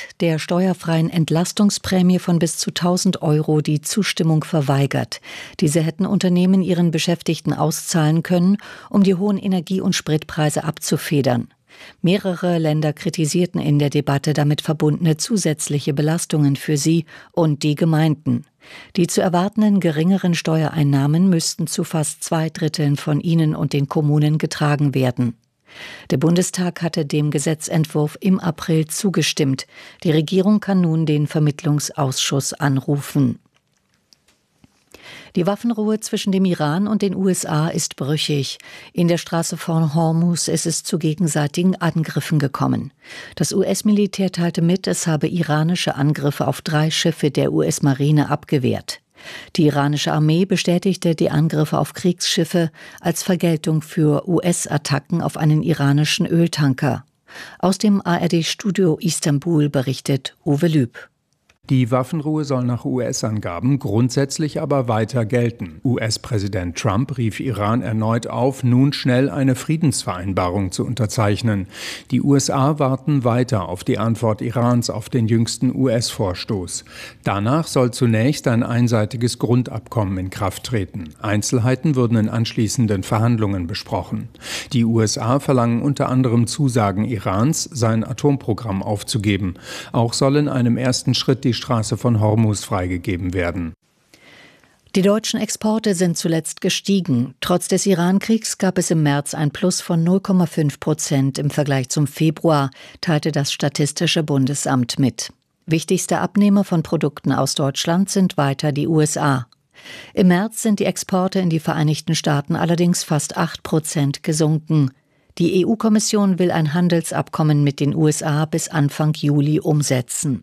der steuerfreien Entlastungsprämie von bis zu 1.000 € die Zustimmung verweigert. Diese hätten Unternehmen ihren Beschäftigten auszahlen können, um die hohen Energie- und Spritpreise abzufedern. Mehrere Länder kritisierten in der Debatte damit verbundene zusätzliche Belastungen für sie und die Gemeinden. Die zu erwartenden geringeren Steuereinnahmen müssten zu fast 2/3 von ihnen und den Kommunen getragen werden. Der Bundestag hatte dem Gesetzentwurf im April zugestimmt. Die Regierung kann nun den Vermittlungsausschuss anrufen. Die Waffenruhe zwischen dem Iran und den USA ist brüchig. In der Straße von Hormuz ist es zu gegenseitigen Angriffen gekommen. Das US-Militär teilte mit, es habe iranische Angriffe auf 3 Schiffe der US-Marine abgewehrt. Die iranische Armee bestätigte die Angriffe auf Kriegsschiffe als Vergeltung für US-Attacken auf einen iranischen Öltanker. Aus dem ARD-Studio Istanbul berichtet Uwe Lüb. Die Waffenruhe soll nach US-Angaben grundsätzlich aber weiter gelten. US-Präsident Trump rief Iran erneut auf, nun schnell eine Friedensvereinbarung zu unterzeichnen. Die USA warten weiter auf die Antwort Irans auf den jüngsten US-Vorstoß. Danach soll zunächst ein einseitiges Grundabkommen in Kraft treten. Einzelheiten würden in anschließenden Verhandlungen besprochen. Die USA verlangen unter anderem Zusagen Irans, sein Atomprogramm aufzugeben. Auch soll in einem ersten Schritt die Straße von Hormuz freigegeben werden. Die deutschen Exporte sind zuletzt gestiegen. Trotz des Iran-Kriegs gab es im März ein Plus von 0,5% im Vergleich zum Februar, teilte das Statistische Bundesamt mit. Wichtigste Abnehmer von Produkten aus Deutschland sind weiter die USA. Im März sind die Exporte in die Vereinigten Staaten allerdings fast 8% gesunken. Die EU-Kommission will ein Handelsabkommen mit den USA bis Anfang Juli umsetzen.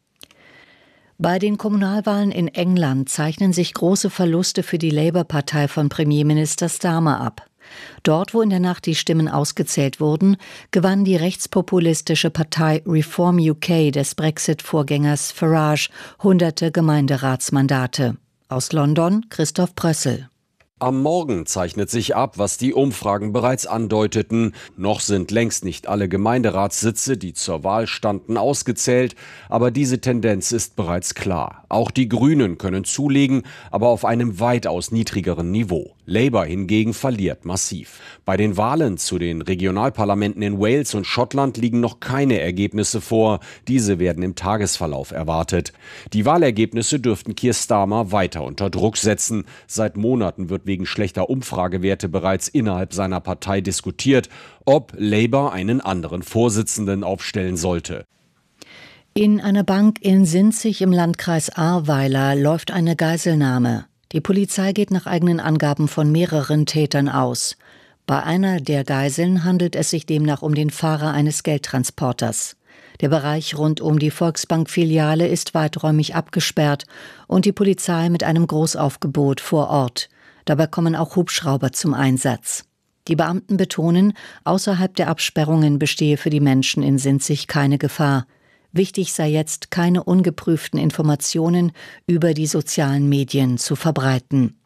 Bei den Kommunalwahlen in England zeichnen sich große Verluste für die Labour-Partei von Premierminister Starmer ab. Dort, wo in der Nacht die Stimmen ausgezählt wurden, gewann die rechtspopulistische Partei Reform UK des Brexit-Vorgängers Farage hunderte Gemeinderatsmandate. Aus London Christoph Brössel. Am Morgen zeichnet sich ab, was die Umfragen bereits andeuteten. Noch sind längst nicht alle Gemeinderatssitze, die zur Wahl standen, ausgezählt. Aber diese Tendenz ist bereits klar. Auch die Grünen können zulegen, aber auf einem weitaus niedrigeren Niveau. Labour hingegen verliert massiv. Bei den Wahlen zu den Regionalparlamenten in Wales und Schottland liegen noch keine Ergebnisse vor. Diese werden im Tagesverlauf erwartet. Die Wahlergebnisse dürften Keir Starmer weiter unter Druck setzen. Seit Monaten wird wegen schlechter Umfragewerte bereits innerhalb seiner Partei diskutiert, ob Labour einen anderen Vorsitzenden aufstellen sollte. In einer Bank in Sinzig im Landkreis Ahrweiler läuft eine Geiselnahme. Die Polizei geht nach eigenen Angaben von mehreren Tätern aus. Bei einer der Geiseln handelt es sich demnach um den Fahrer eines Geldtransporters. Der Bereich rund um die Volksbank-Filiale ist weiträumig abgesperrt und die Polizei mit einem Großaufgebot vor Ort. Dabei kommen auch Hubschrauber zum Einsatz. Die Beamten betonen, außerhalb der Absperrungen bestehe für die Menschen in Sinzig keine Gefahr. Wichtig sei jetzt, keine ungeprüften Informationen über die sozialen Medien zu verbreiten.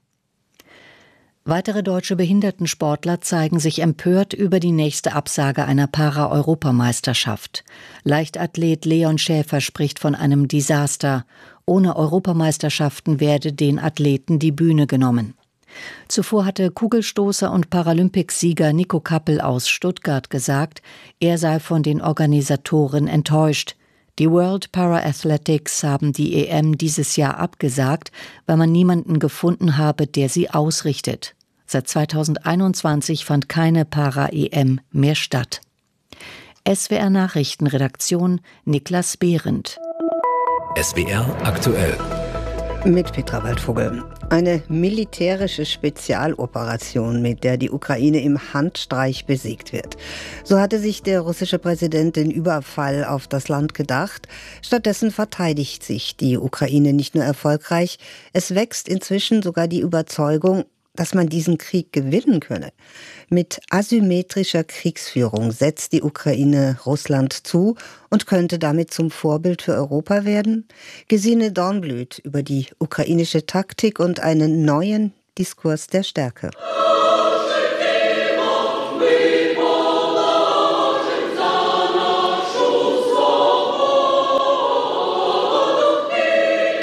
Weitere deutsche Behindertensportler zeigen sich empört über die nächste Absage einer Para-Europameisterschaft. Leichtathlet Leon Schäfer spricht von einem Desaster. Ohne Europameisterschaften werde den Athleten die Bühne genommen. Zuvor hatte Kugelstoßer und Paralympicsieger Nico Kappel aus Stuttgart gesagt, er sei von den Organisatoren enttäuscht. Die World Para-Athletics haben die EM dieses Jahr abgesagt, weil man niemanden gefunden habe, der sie ausrichtet. Seit 2021 fand keine Para-EM mehr statt. SWR Nachrichtenredaktion Niklas Behrendt. SWR aktuell. Mit Petra Waldvogel. Eine militärische Spezialoperation, mit der die Ukraine im Handstreich besiegt wird. So hatte sich der russische Präsident den Überfall auf das Land gedacht. Stattdessen verteidigt sich die Ukraine nicht nur erfolgreich, es wächst inzwischen sogar die Überzeugung, dass man diesen Krieg gewinnen könne. Mit asymmetrischer Kriegsführung setzt die Ukraine Russland zu und könnte damit zum Vorbild für Europa werden. Gesine Dornblüt über die ukrainische Taktik und einen neuen Diskurs der Stärke.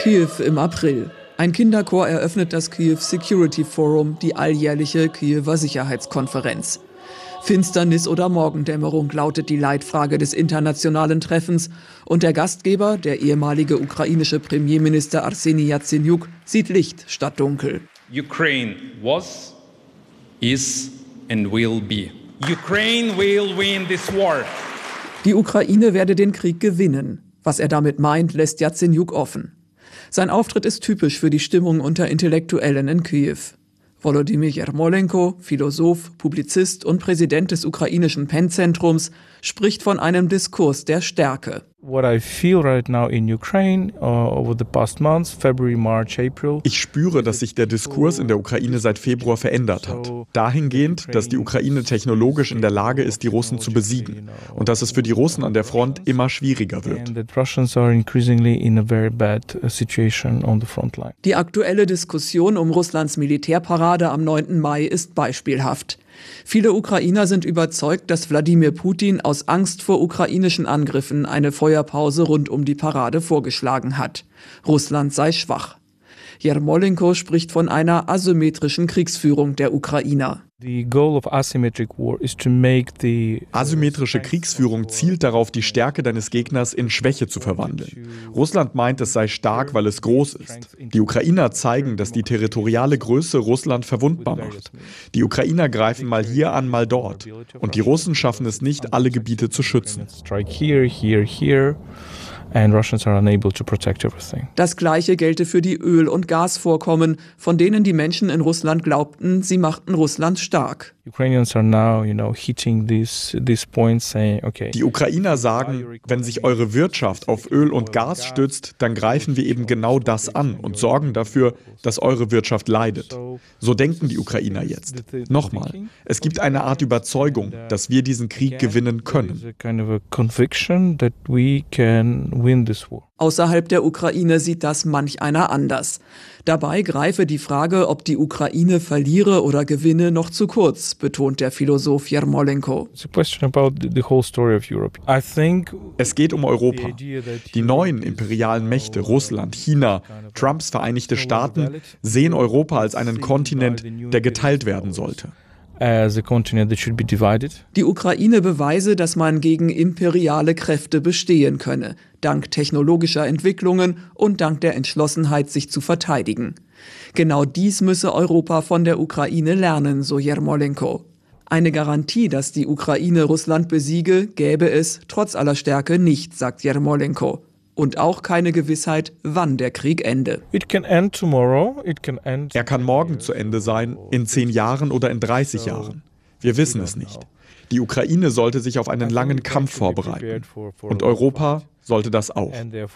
Kiew im April. Ein Kinderchor eröffnet das Kiew Security Forum, die alljährliche Kiewer Sicherheitskonferenz. Finsternis oder Morgendämmerung lautet die Leitfrage des internationalen Treffens. Und der Gastgeber, der ehemalige ukrainische Premierminister Arseni Jatsenjuk, sieht Licht statt Dunkel. Ukraine was, is and will be. Ukraine will win this war. Die Ukraine werde den Krieg gewinnen. Was er damit meint, lässt Jatsenjuk offen. Sein Auftritt ist typisch für die Stimmung unter Intellektuellen in Kiew. Volodymyr Jermolenko, Philosoph, Publizist und Präsident des ukrainischen PEN-Zentrums, spricht von einem Diskurs der Stärke. Ich spüre, dass sich der Diskurs in der Ukraine seit Februar verändert hat. Dahingehend, dass die Ukraine technologisch in der Lage ist, die Russen zu besiegen. Und dass es für die Russen an der Front immer schwieriger wird. Die aktuelle Diskussion um Russlands Militärparade am 9. Mai ist beispielhaft. Viele Ukrainer sind überzeugt, dass Wladimir Putin aus Angst vor ukrainischen Angriffen eine Feuerpause rund um die Parade vorgeschlagen hat. Russland sei schwach. Jermolenko spricht von einer asymmetrischen Kriegsführung der Ukrainer. Asymmetrische Kriegsführung zielt darauf, die Stärke deines Gegners in Schwäche zu verwandeln. Russland meint, es sei stark, weil es groß ist. Die Ukrainer zeigen, dass die territoriale Größe Russland verwundbar macht. Die Ukrainer greifen mal hier an, mal dort. Und die Russen schaffen es nicht, alle Gebiete zu schützen. Das Gleiche gelte für die Öl- und Gasvorkommen, von denen die Menschen in Russland glaubten, sie machten Russland stark. Die Ukrainer sagen, wenn sich eure Wirtschaft auf Öl und Gas stützt, dann greifen wir eben genau das an und sorgen dafür, dass eure Wirtschaft leidet. So denken die Ukrainer jetzt. Nochmal, es gibt eine Art Überzeugung, dass wir diesen Krieg gewinnen können. Außerhalb der Ukraine sieht das manch einer anders. Dabei greife die Frage, ob die Ukraine verliere oder gewinne, noch zu kurz, betont der Philosoph Jermolenko. Es geht um Europa. Die neuen imperialen Mächte, Russland, China, Trumps Vereinigte Staaten, sehen Europa als einen Kontinent, der geteilt werden sollte. Die Ukraine beweise, dass man gegen imperiale Kräfte bestehen könne, dank technologischer Entwicklungen und dank der Entschlossenheit, sich zu verteidigen. Genau dies müsse Europa von der Ukraine lernen, so Jermolenko. Eine Garantie, dass die Ukraine Russland besiege, gäbe es trotz aller Stärke nicht, sagt Jermolenko. Und auch keine Gewissheit, wann der Krieg ende. Er kann morgen zu Ende sein, in 10 Jahren oder in 30 Jahren. Wir wissen es nicht. Die Ukraine sollte sich auf einen langen Kampf vorbereiten. Und Europa sollte das auch.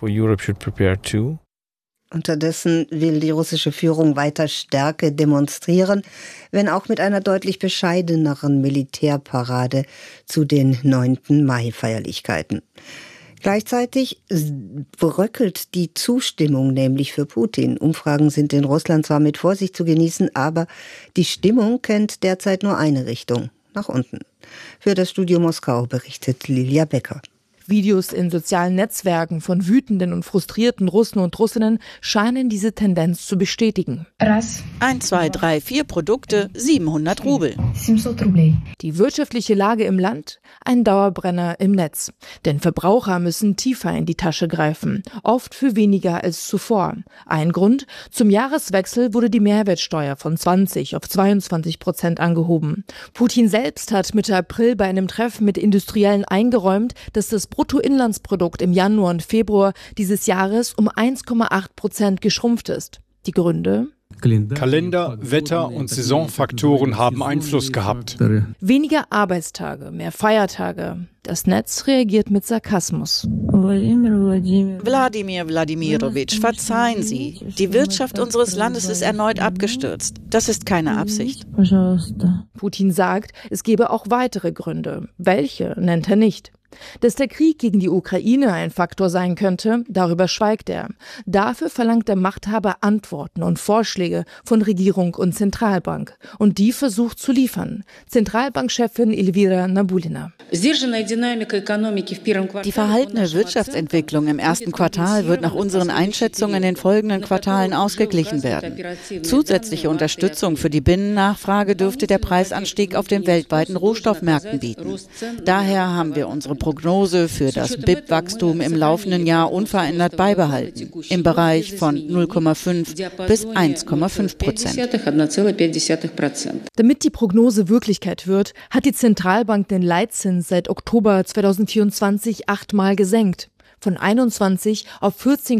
Unterdessen will die russische Führung weiter Stärke demonstrieren, wenn auch mit einer deutlich bescheideneren Militärparade zu den 9. Mai-Feierlichkeiten. Gleichzeitig bröckelt die Zustimmung nämlich für Putin. Umfragen sind in Russland zwar mit Vorsicht zu genießen, aber die Stimmung kennt derzeit nur eine Richtung, nach unten. Für das Studio Moskau berichtet Lilia Becker. Videos in sozialen Netzwerken von wütenden und frustrierten Russen und Russinnen scheinen diese Tendenz zu bestätigen. 1, 2, 3, 4 Produkte, 700 Rubel. Die wirtschaftliche Lage im Land, ein Dauerbrenner im Netz. Denn Verbraucher müssen tiefer in die Tasche greifen, oft für weniger als zuvor. Ein Grund: zum Jahreswechsel wurde die Mehrwertsteuer von 20 auf 22% angehoben. Putin selbst hat Mitte April bei einem Treffen mit Industriellen eingeräumt, dass das Bruttoinlandsprodukt im Januar und Februar dieses Jahres um 1,8% geschrumpft ist. Die Gründe? Kalender, Wetter und Saisonfaktoren haben Einfluss gehabt. Weniger Arbeitstage, mehr Feiertage. Das Netz reagiert mit Sarkasmus. Wladimir Wladimirowitsch, verzeihen Sie. Die Wirtschaft unseres Landes ist erneut abgestürzt. Das ist keine Absicht. Putin sagt, es gebe auch weitere Gründe. Welche nennt er nicht. Dass der Krieg gegen die Ukraine ein Faktor sein könnte, darüber schweigt er. Dafür verlangt der Machthaber Antworten und Vorschläge von Regierung und Zentralbank. Und die versucht zu liefern. Zentralbankchefin Elvira Nabiulina. Die verhaltene Wirtschaftsentwicklung im ersten Quartal wird nach unseren Einschätzungen in den folgenden Quartalen ausgeglichen werden. Zusätzliche Unterstützung für die Binnennachfrage dürfte der Preisanstieg auf den weltweiten Rohstoffmärkten bieten. Daher haben wir unsere Prognose für das BIP-Wachstum im laufenden Jahr unverändert beibehalten, im Bereich von 0,5 bis 1,5%. Damit die Prognose Wirklichkeit wird, hat die Zentralbank den Leitzins seit Oktober 2024 8-mal gesenkt, von 21 auf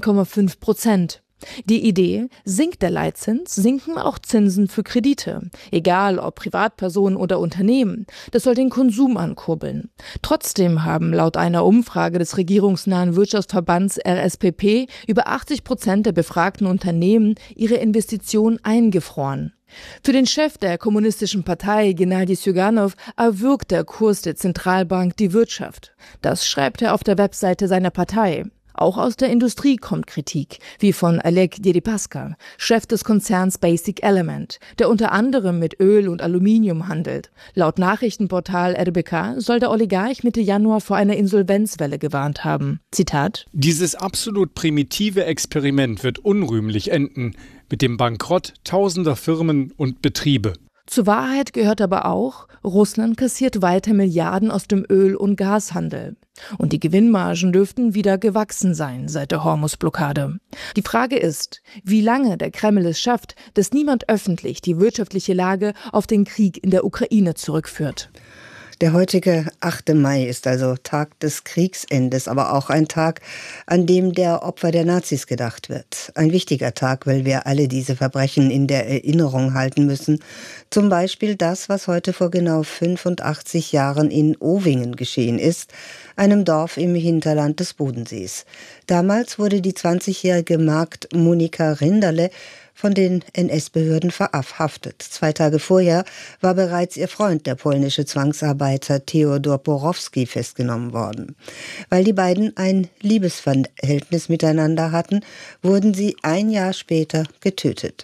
14,5%. Die Idee: sinkt der Leitzins, sinken auch Zinsen für Kredite, egal ob Privatpersonen oder Unternehmen. Das soll den Konsum ankurbeln. Trotzdem haben laut einer Umfrage des regierungsnahen Wirtschaftsverbands RSPP über 80% der befragten Unternehmen ihre Investitionen eingefroren. Für den Chef der Kommunistischen Partei, Gennady Zyganov, erwürgt der Kurs der Zentralbank die Wirtschaft. Das schreibt er auf der Webseite seiner Partei. Auch aus der Industrie kommt Kritik, wie von Oleg Deripaska, Chef des Konzerns Basic Element, der unter anderem mit Öl und Aluminium handelt. Laut Nachrichtenportal RBK soll der Oligarch Mitte Januar vor einer Insolvenzwelle gewarnt haben. Zitat: Dieses absolut primitive Experiment wird unrühmlich enden, mit dem Bankrott tausender Firmen und Betriebe. Zur Wahrheit gehört aber auch, Russland kassiert weiter Milliarden aus dem Öl- und Gashandel. Und die Gewinnmargen dürften wieder gewachsen sein seit der Hormuz-Blockade. Die Frage ist, wie lange der Kreml es schafft, dass niemand öffentlich die wirtschaftliche Lage auf den Krieg in der Ukraine zurückführt. Der heutige 8. Mai ist also Tag des Kriegsendes, aber auch ein Tag, an dem der Opfer der Nazis gedacht wird. Ein wichtiger Tag, weil wir alle diese Verbrechen in der Erinnerung halten müssen. Zum Beispiel das, was heute vor genau 85 Jahren in Owingen geschehen ist, einem Dorf im Hinterland des Bodensees. Damals wurde die 20-jährige Magd Monika Rinderle von den NS-Behörden verhaftet. 2 Tage vorher war bereits ihr Freund, der polnische Zwangsarbeiter Theodor Borowski, festgenommen worden. Weil die beiden ein Liebesverhältnis miteinander hatten, wurden sie ein Jahr später getötet.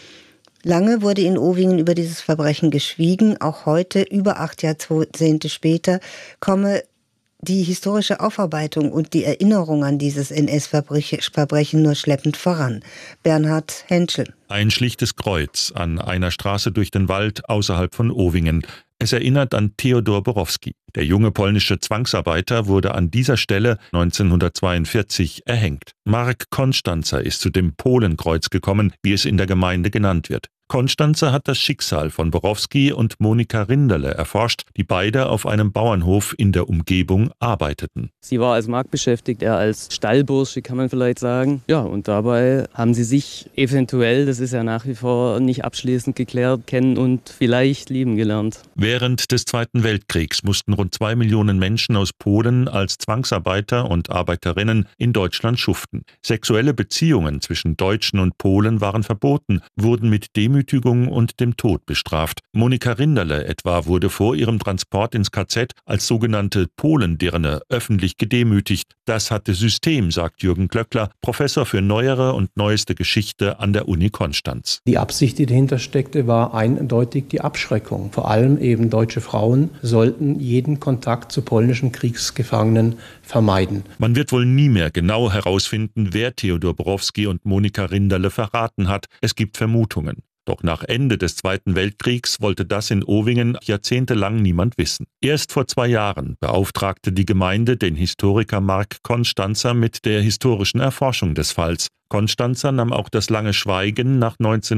Lange wurde in Owingen über dieses Verbrechen geschwiegen. Auch heute, über 8 Jahrzehnte später, komme die historische Aufarbeitung und die Erinnerung an dieses NS-Verbrechen nur schleppend voran. Bernhard Henschel. Ein schlichtes Kreuz an einer Straße durch den Wald außerhalb von Owingen. Es erinnert an Theodor Borowski. Der junge polnische Zwangsarbeiter wurde an dieser Stelle 1942 erhängt. Marek Konstanzer ist zu dem Polenkreuz gekommen, wie es in der Gemeinde genannt wird. Konstanzer hat das Schicksal von Borowski und Monika Rinderle erforscht, die beide auf einem Bauernhof in der Umgebung arbeiteten. Sie war als Magd beschäftigt, er als Stallbursche, kann man vielleicht sagen. Ja, und dabei haben sie sich eventuell, das ist ja nach wie vor nicht abschließend geklärt, kennen und vielleicht lieben gelernt. Während des Zweiten Weltkriegs mussten rund 2 Millionen Menschen aus Polen als Zwangsarbeiter und Arbeiterinnen in Deutschland schuften. Sexuelle Beziehungen zwischen Deutschen und Polen waren verboten, wurden mit Demütigung und dem Tod bestraft. Monika Rinderle etwa wurde vor ihrem Transport ins KZ als sogenannte Polendirne öffentlich gedemütigt. Das hatte System, sagt Jürgen Klöckler, Professor für neuere und neueste Geschichte an der Uni Konstanz. Die Absicht, die dahinter steckte, war eindeutig die Abschreckung. Vor allem eben deutsche Frauen sollten jeden Kontakt zu polnischen Kriegsgefangenen vermeiden. Man wird wohl nie mehr genau herausfinden, wer Theodor Borowski und Monika Rinderle verraten hat. Es gibt Vermutungen. Doch nach Ende des Zweiten Weltkriegs wollte das in Owingen jahrzehntelang niemand wissen. Erst vor 2 Jahren beauftragte die Gemeinde den Historiker Marek Konstanzer mit der historischen Erforschung des Falls. Konstanzer nahm auch das lange Schweigen nach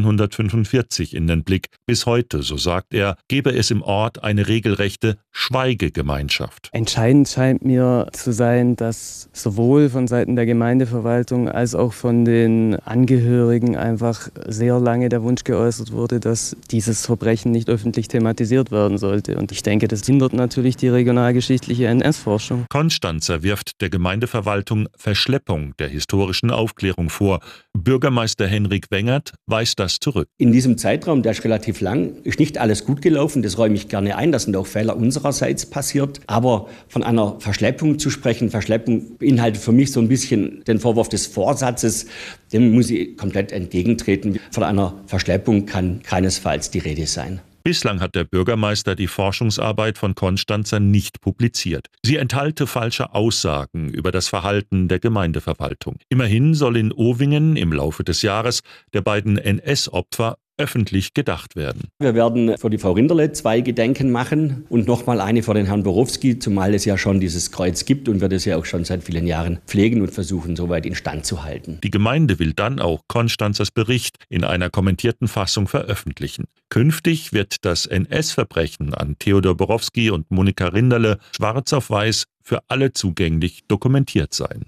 1945 in den Blick. Bis heute, so sagt er, gebe es im Ort eine regelrechte Schweigegemeinschaft. Entscheidend scheint mir zu sein, dass sowohl von Seiten der Gemeindeverwaltung als auch von den Angehörigen einfach sehr lange der Wunsch geäußert wurde, dass dieses Verbrechen nicht öffentlich thematisiert werden sollte. Und ich denke, das hindert natürlich die regionalgeschichtliche NS-Forschung. Konstanzer wirft der Gemeindeverwaltung Verschleppung der historischen Aufklärung vor. Bürgermeister Henrik Wengert weist das zurück. In diesem Zeitraum, der ist relativ lang, ist nicht alles gut gelaufen. Das räume ich gerne ein. Das sind auch Fehler unsererseits passiert. Aber von einer Verschleppung zu sprechen, Verschleppung beinhaltet für mich so ein bisschen den Vorwurf des Vorsatzes. Dem muss ich komplett entgegentreten. Von einer Verschleppung kann keinesfalls die Rede sein. Bislang hat der Bürgermeister die Forschungsarbeit von Constanza nicht publiziert. Sie enthalte falsche Aussagen über das Verhalten der Gemeindeverwaltung. Immerhin soll in Ovingen im Laufe des Jahres der beiden NS-Opfer öffentlich gedacht werden. Wir werden für die Frau Rinderle 2 Gedenken machen und nochmal eine für den Herrn Borowski, zumal es ja schon dieses Kreuz gibt und wir das ja auch schon seit vielen Jahren pflegen und versuchen, soweit instand zu halten. Die Gemeinde will dann auch Constanzas Bericht in einer kommentierten Fassung veröffentlichen. Künftig wird das NS-Verbrechen an Theodor Borowski und Monika Rinderle schwarz auf weiß für alle zugänglich dokumentiert sein.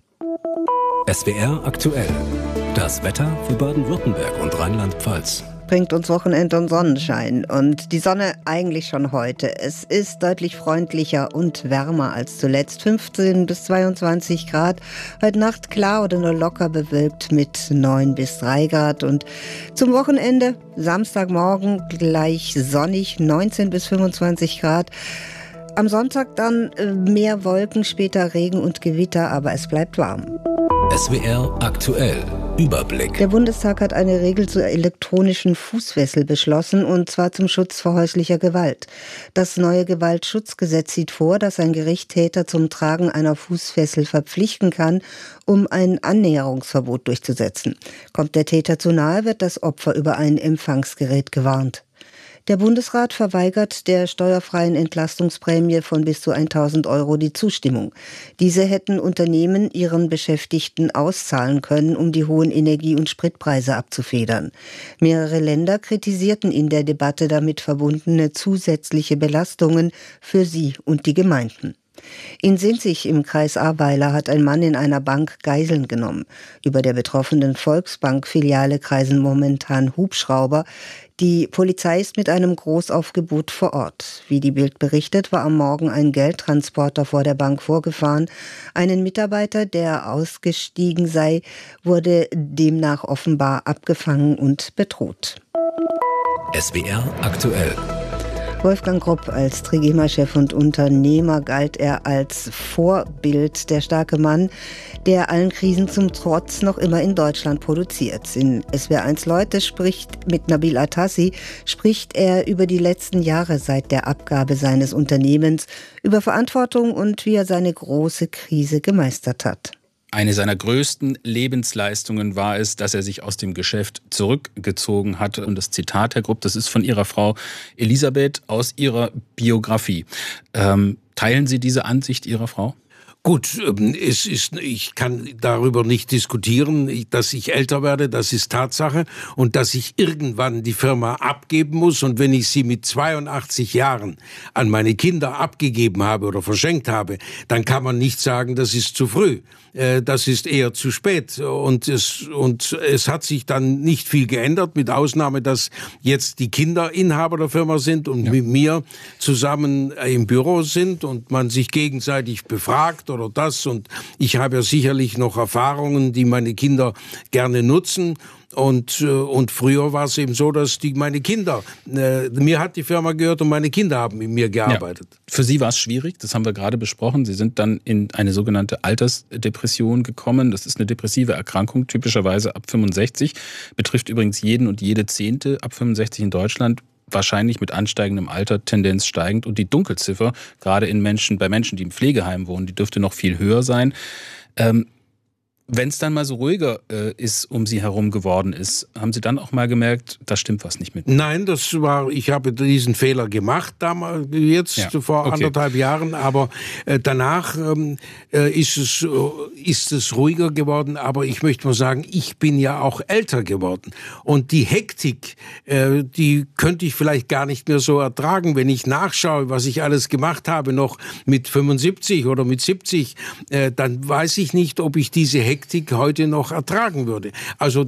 SWR aktuell. Das Wetter für Baden-Württemberg und Rheinland-Pfalz. Bringt uns Wochenende und Sonnenschein und die Sonne eigentlich schon heute. Es ist deutlich freundlicher und wärmer als zuletzt, 15 bis 22 Grad. Heute Nacht klar oder nur locker bewölkt mit 9 bis 3 Grad und zum Wochenende, Samstagmorgen gleich sonnig, 19 bis 25 Grad. Am Sonntag dann mehr Wolken, später Regen und Gewitter, aber es bleibt warm. SWR aktuell. Überblick. Der Bundestag hat eine Regel zur elektronischen Fußfessel beschlossen, und zwar zum Schutz vor häuslicher Gewalt. Das neue Gewaltschutzgesetz sieht vor, dass ein Gericht Täter zum Tragen einer Fußfessel verpflichten kann, um ein Annäherungsverbot durchzusetzen. Kommt der Täter zu nahe, wird das Opfer über ein Empfangsgerät gewarnt. Der Bundesrat verweigert der steuerfreien Entlastungsprämie von bis zu 1.000 € die Zustimmung. Diese hätten Unternehmen ihren Beschäftigten auszahlen können, um die hohen Energie- und Spritpreise abzufedern. Mehrere Länder kritisierten in der Debatte damit verbundene zusätzliche Belastungen für sie und die Gemeinden. In Sinzig im Kreis Ahrweiler hat ein Mann in einer Bank Geiseln genommen. Über der betroffenen Volksbank-Filiale kreisen momentan Hubschrauber. Die Polizei ist mit einem Großaufgebot vor Ort. Wie die Bild berichtet, war am Morgen ein Geldtransporter vor der Bank vorgefahren. Einen Mitarbeiter, der ausgestiegen sei, wurde demnach offenbar abgefangen und bedroht. SWR aktuell. Wolfgang Gropp, als Trigema-Chef und Unternehmer galt er als Vorbild, der starke Mann, der allen Krisen zum Trotz noch immer in Deutschland produziert. In SWR1 Leute mit Nabil Atassi spricht er über die letzten Jahre seit der Abgabe seines Unternehmens, über Verantwortung und wie er seine große Krise gemeistert hat. Eine seiner größten Lebensleistungen war es, dass er sich aus dem Geschäft zurückgezogen hat. Und das Zitat, Herr Grupp, das ist von Ihrer Frau Elisabeth aus Ihrer Biografie. Teilen Sie diese Ansicht Ihrer Frau? Gut, ich kann darüber nicht diskutieren, dass ich älter werde, das ist Tatsache, und dass ich irgendwann die Firma abgeben muss, und wenn ich sie mit 82 Jahren an meine Kinder abgegeben habe oder verschenkt habe, dann kann man nicht sagen, das ist zu früh. Das ist eher zu spät, und es hat sich dann nicht viel geändert, mit Ausnahme, dass jetzt die Kinder Inhaber der Firma sind und mit mir zusammen im Büro sind und man sich gegenseitig befragt oder das, und ich habe ja sicherlich noch Erfahrungen, die meine Kinder gerne nutzen. Und früher war es eben so, dass meine Kinder, mir hat die Firma gehört und meine Kinder haben mit mir gearbeitet. Ja. Für Sie war es schwierig, das haben wir gerade besprochen. Sie sind dann in eine sogenannte Altersdepression gekommen. Das ist eine depressive Erkrankung, typischerweise ab 65. Betrifft übrigens jeden und jede Zehnte ab 65 in Deutschland. Wahrscheinlich mit ansteigendem Alter, Tendenz steigend. Und die Dunkelziffer, gerade bei Menschen, die im Pflegeheim wohnen, die dürfte noch viel höher sein. Wenn es dann mal so ruhiger ist, um Sie herum geworden ist, haben Sie dann auch mal gemerkt, da stimmt was nicht mit mir? Nein, ich habe diesen Fehler gemacht, damals, vor 1,5 Jahren, aber danach ist es ruhiger geworden, aber ich möchte mal sagen, ich bin ja auch älter geworden, und die Hektik, die könnte ich vielleicht gar nicht mehr so ertragen, wenn ich nachschaue, was ich alles gemacht habe, noch mit 75 oder mit 70, dann weiß ich nicht, ob ich diese Hektik heute noch ertragen würde. Also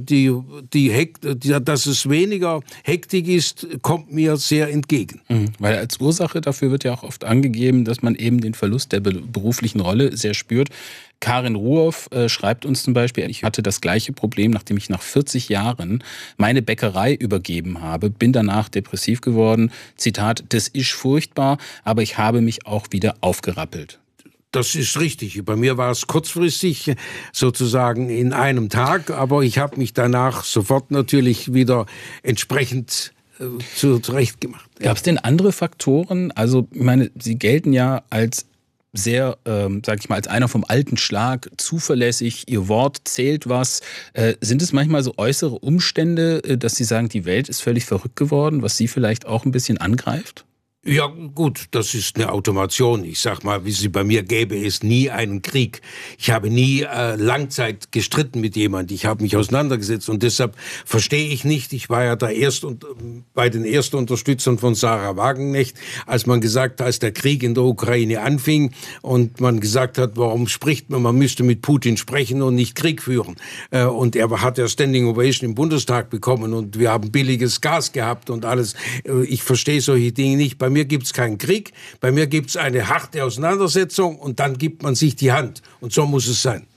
dass es weniger Hektik ist, kommt mir sehr entgegen. Weil als Ursache dafür wird ja auch oft angegeben, dass man eben den Verlust der beruflichen Rolle sehr spürt. Karin Ruhoff schreibt uns zum Beispiel, ich hatte das gleiche Problem, nachdem ich nach 40 Jahren meine Bäckerei übergeben habe, bin danach depressiv geworden. Zitat, das ist furchtbar, aber ich habe mich auch wieder aufgerappelt. Das ist richtig. Bei mir war es kurzfristig, sozusagen in einem Tag, aber ich habe mich danach sofort natürlich wieder entsprechend zurechtgemacht. Gab es denn andere Faktoren? Also, ich meine, Sie gelten ja als sehr, sag ich mal, als einer vom alten Schlag, zuverlässig, Ihr Wort zählt was. Sind es manchmal so äußere Umstände, dass Sie sagen, die Welt ist völlig verrückt geworden, was Sie vielleicht auch ein bisschen angreift? Ja gut, das ist eine Automation. Ich sag mal, wie sie bei mir gäbe es nie einen Krieg. Ich habe nie Langzeit gestritten mit jemand. Ich habe mich auseinandergesetzt und deshalb verstehe ich nicht. Ich war ja da bei den ersten Unterstützern von Sarah Wagenknecht, als der Krieg in der Ukraine anfing und man gesagt hat, warum spricht man? Man müsste mit Putin sprechen und nicht Krieg führen. Und er hat ja Standing Ovation im Bundestag bekommen und wir haben billiges Gas gehabt und alles. Ich verstehe solche Dinge nicht. Bei mir gibt es keinen Krieg, bei mir gibt es eine harte Auseinandersetzung und dann gibt man sich die Hand. Und so muss es sein.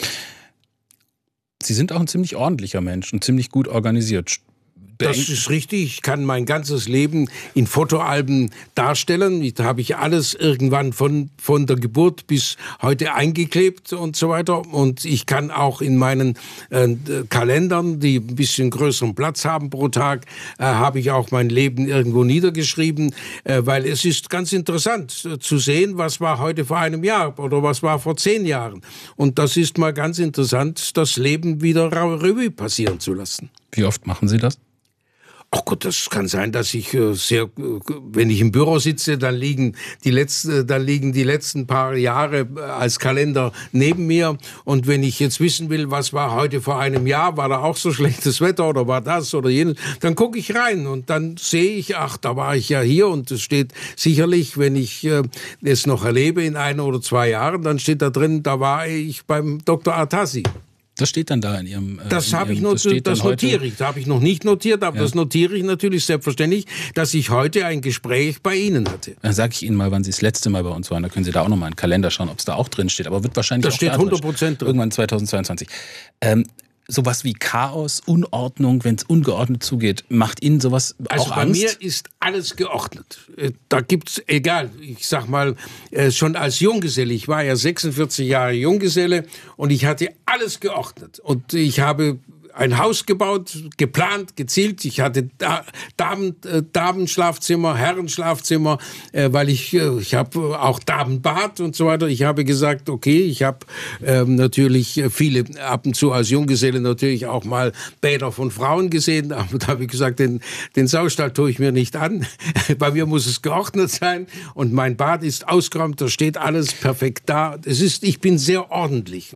Sie sind auch ein ziemlich ordentlicher Mensch und ziemlich gut organisiert. Das ist richtig. Ich kann mein ganzes Leben in Fotoalben darstellen. Da habe ich alles irgendwann von der Geburt bis heute eingeklebt und so weiter. Und ich kann auch in meinen Kalendern, die ein bisschen größeren Platz haben pro Tag, habe ich auch mein Leben irgendwo niedergeschrieben. Weil es ist ganz interessant zu sehen, was war heute vor einem Jahr oder was war vor 10 Jahren. Und das ist mal ganz interessant, das Leben wieder Revue passieren zu lassen. Wie oft machen Sie das? Ach Gott, das kann sein, dass ich wenn ich im Büro sitze, dann liegen die letzten paar Jahre als Kalender neben mir. Und wenn ich jetzt wissen will, was war heute vor einem Jahr, war da auch so schlechtes Wetter oder war das oder jenes, dann gucke ich rein und dann sehe ich, ach, da war ich ja hier und es steht sicherlich, wenn ich es noch erlebe in 1 oder 2 Jahren, dann steht da drin, da war ich beim Dr. Atassi. Das steht dann da in Ihrem... Das notiere ich. Das habe ich noch nicht notiert, aber das notiere ich natürlich selbstverständlich, dass ich heute ein Gespräch bei Ihnen hatte. Dann sage ich Ihnen mal, wann Sie das letzte Mal bei uns waren. Da können Sie da auch noch mal einen Kalender schauen, ob es da auch drin steht. Aber wird wahrscheinlich das auch steht da 100% drin. Irgendwann 2022. Sowas wie Chaos, Unordnung, wenn es ungeordnet zugeht, macht Ihnen sowas auch Angst? Also bei mir ist alles geordnet. Da gibt's, egal, ich sag mal, schon als Junggeselle, ich war ja 46 Jahre Junggeselle und ich hatte alles geordnet. Und ich habe ein Haus gebaut, geplant, gezielt. Ich hatte Damenschlafzimmer, Herrenschlafzimmer, weil ich habe auch Damenbad und so weiter. Ich habe gesagt, okay, ich habe natürlich viele ab und zu als Junggeselle natürlich auch mal Bäder von Frauen gesehen. Aber da habe ich gesagt, den Saustall tue ich mir nicht an. Bei mir muss es geordnet sein und mein Bad ist ausgeräumt, da steht alles perfekt da. Ich bin sehr ordentlich.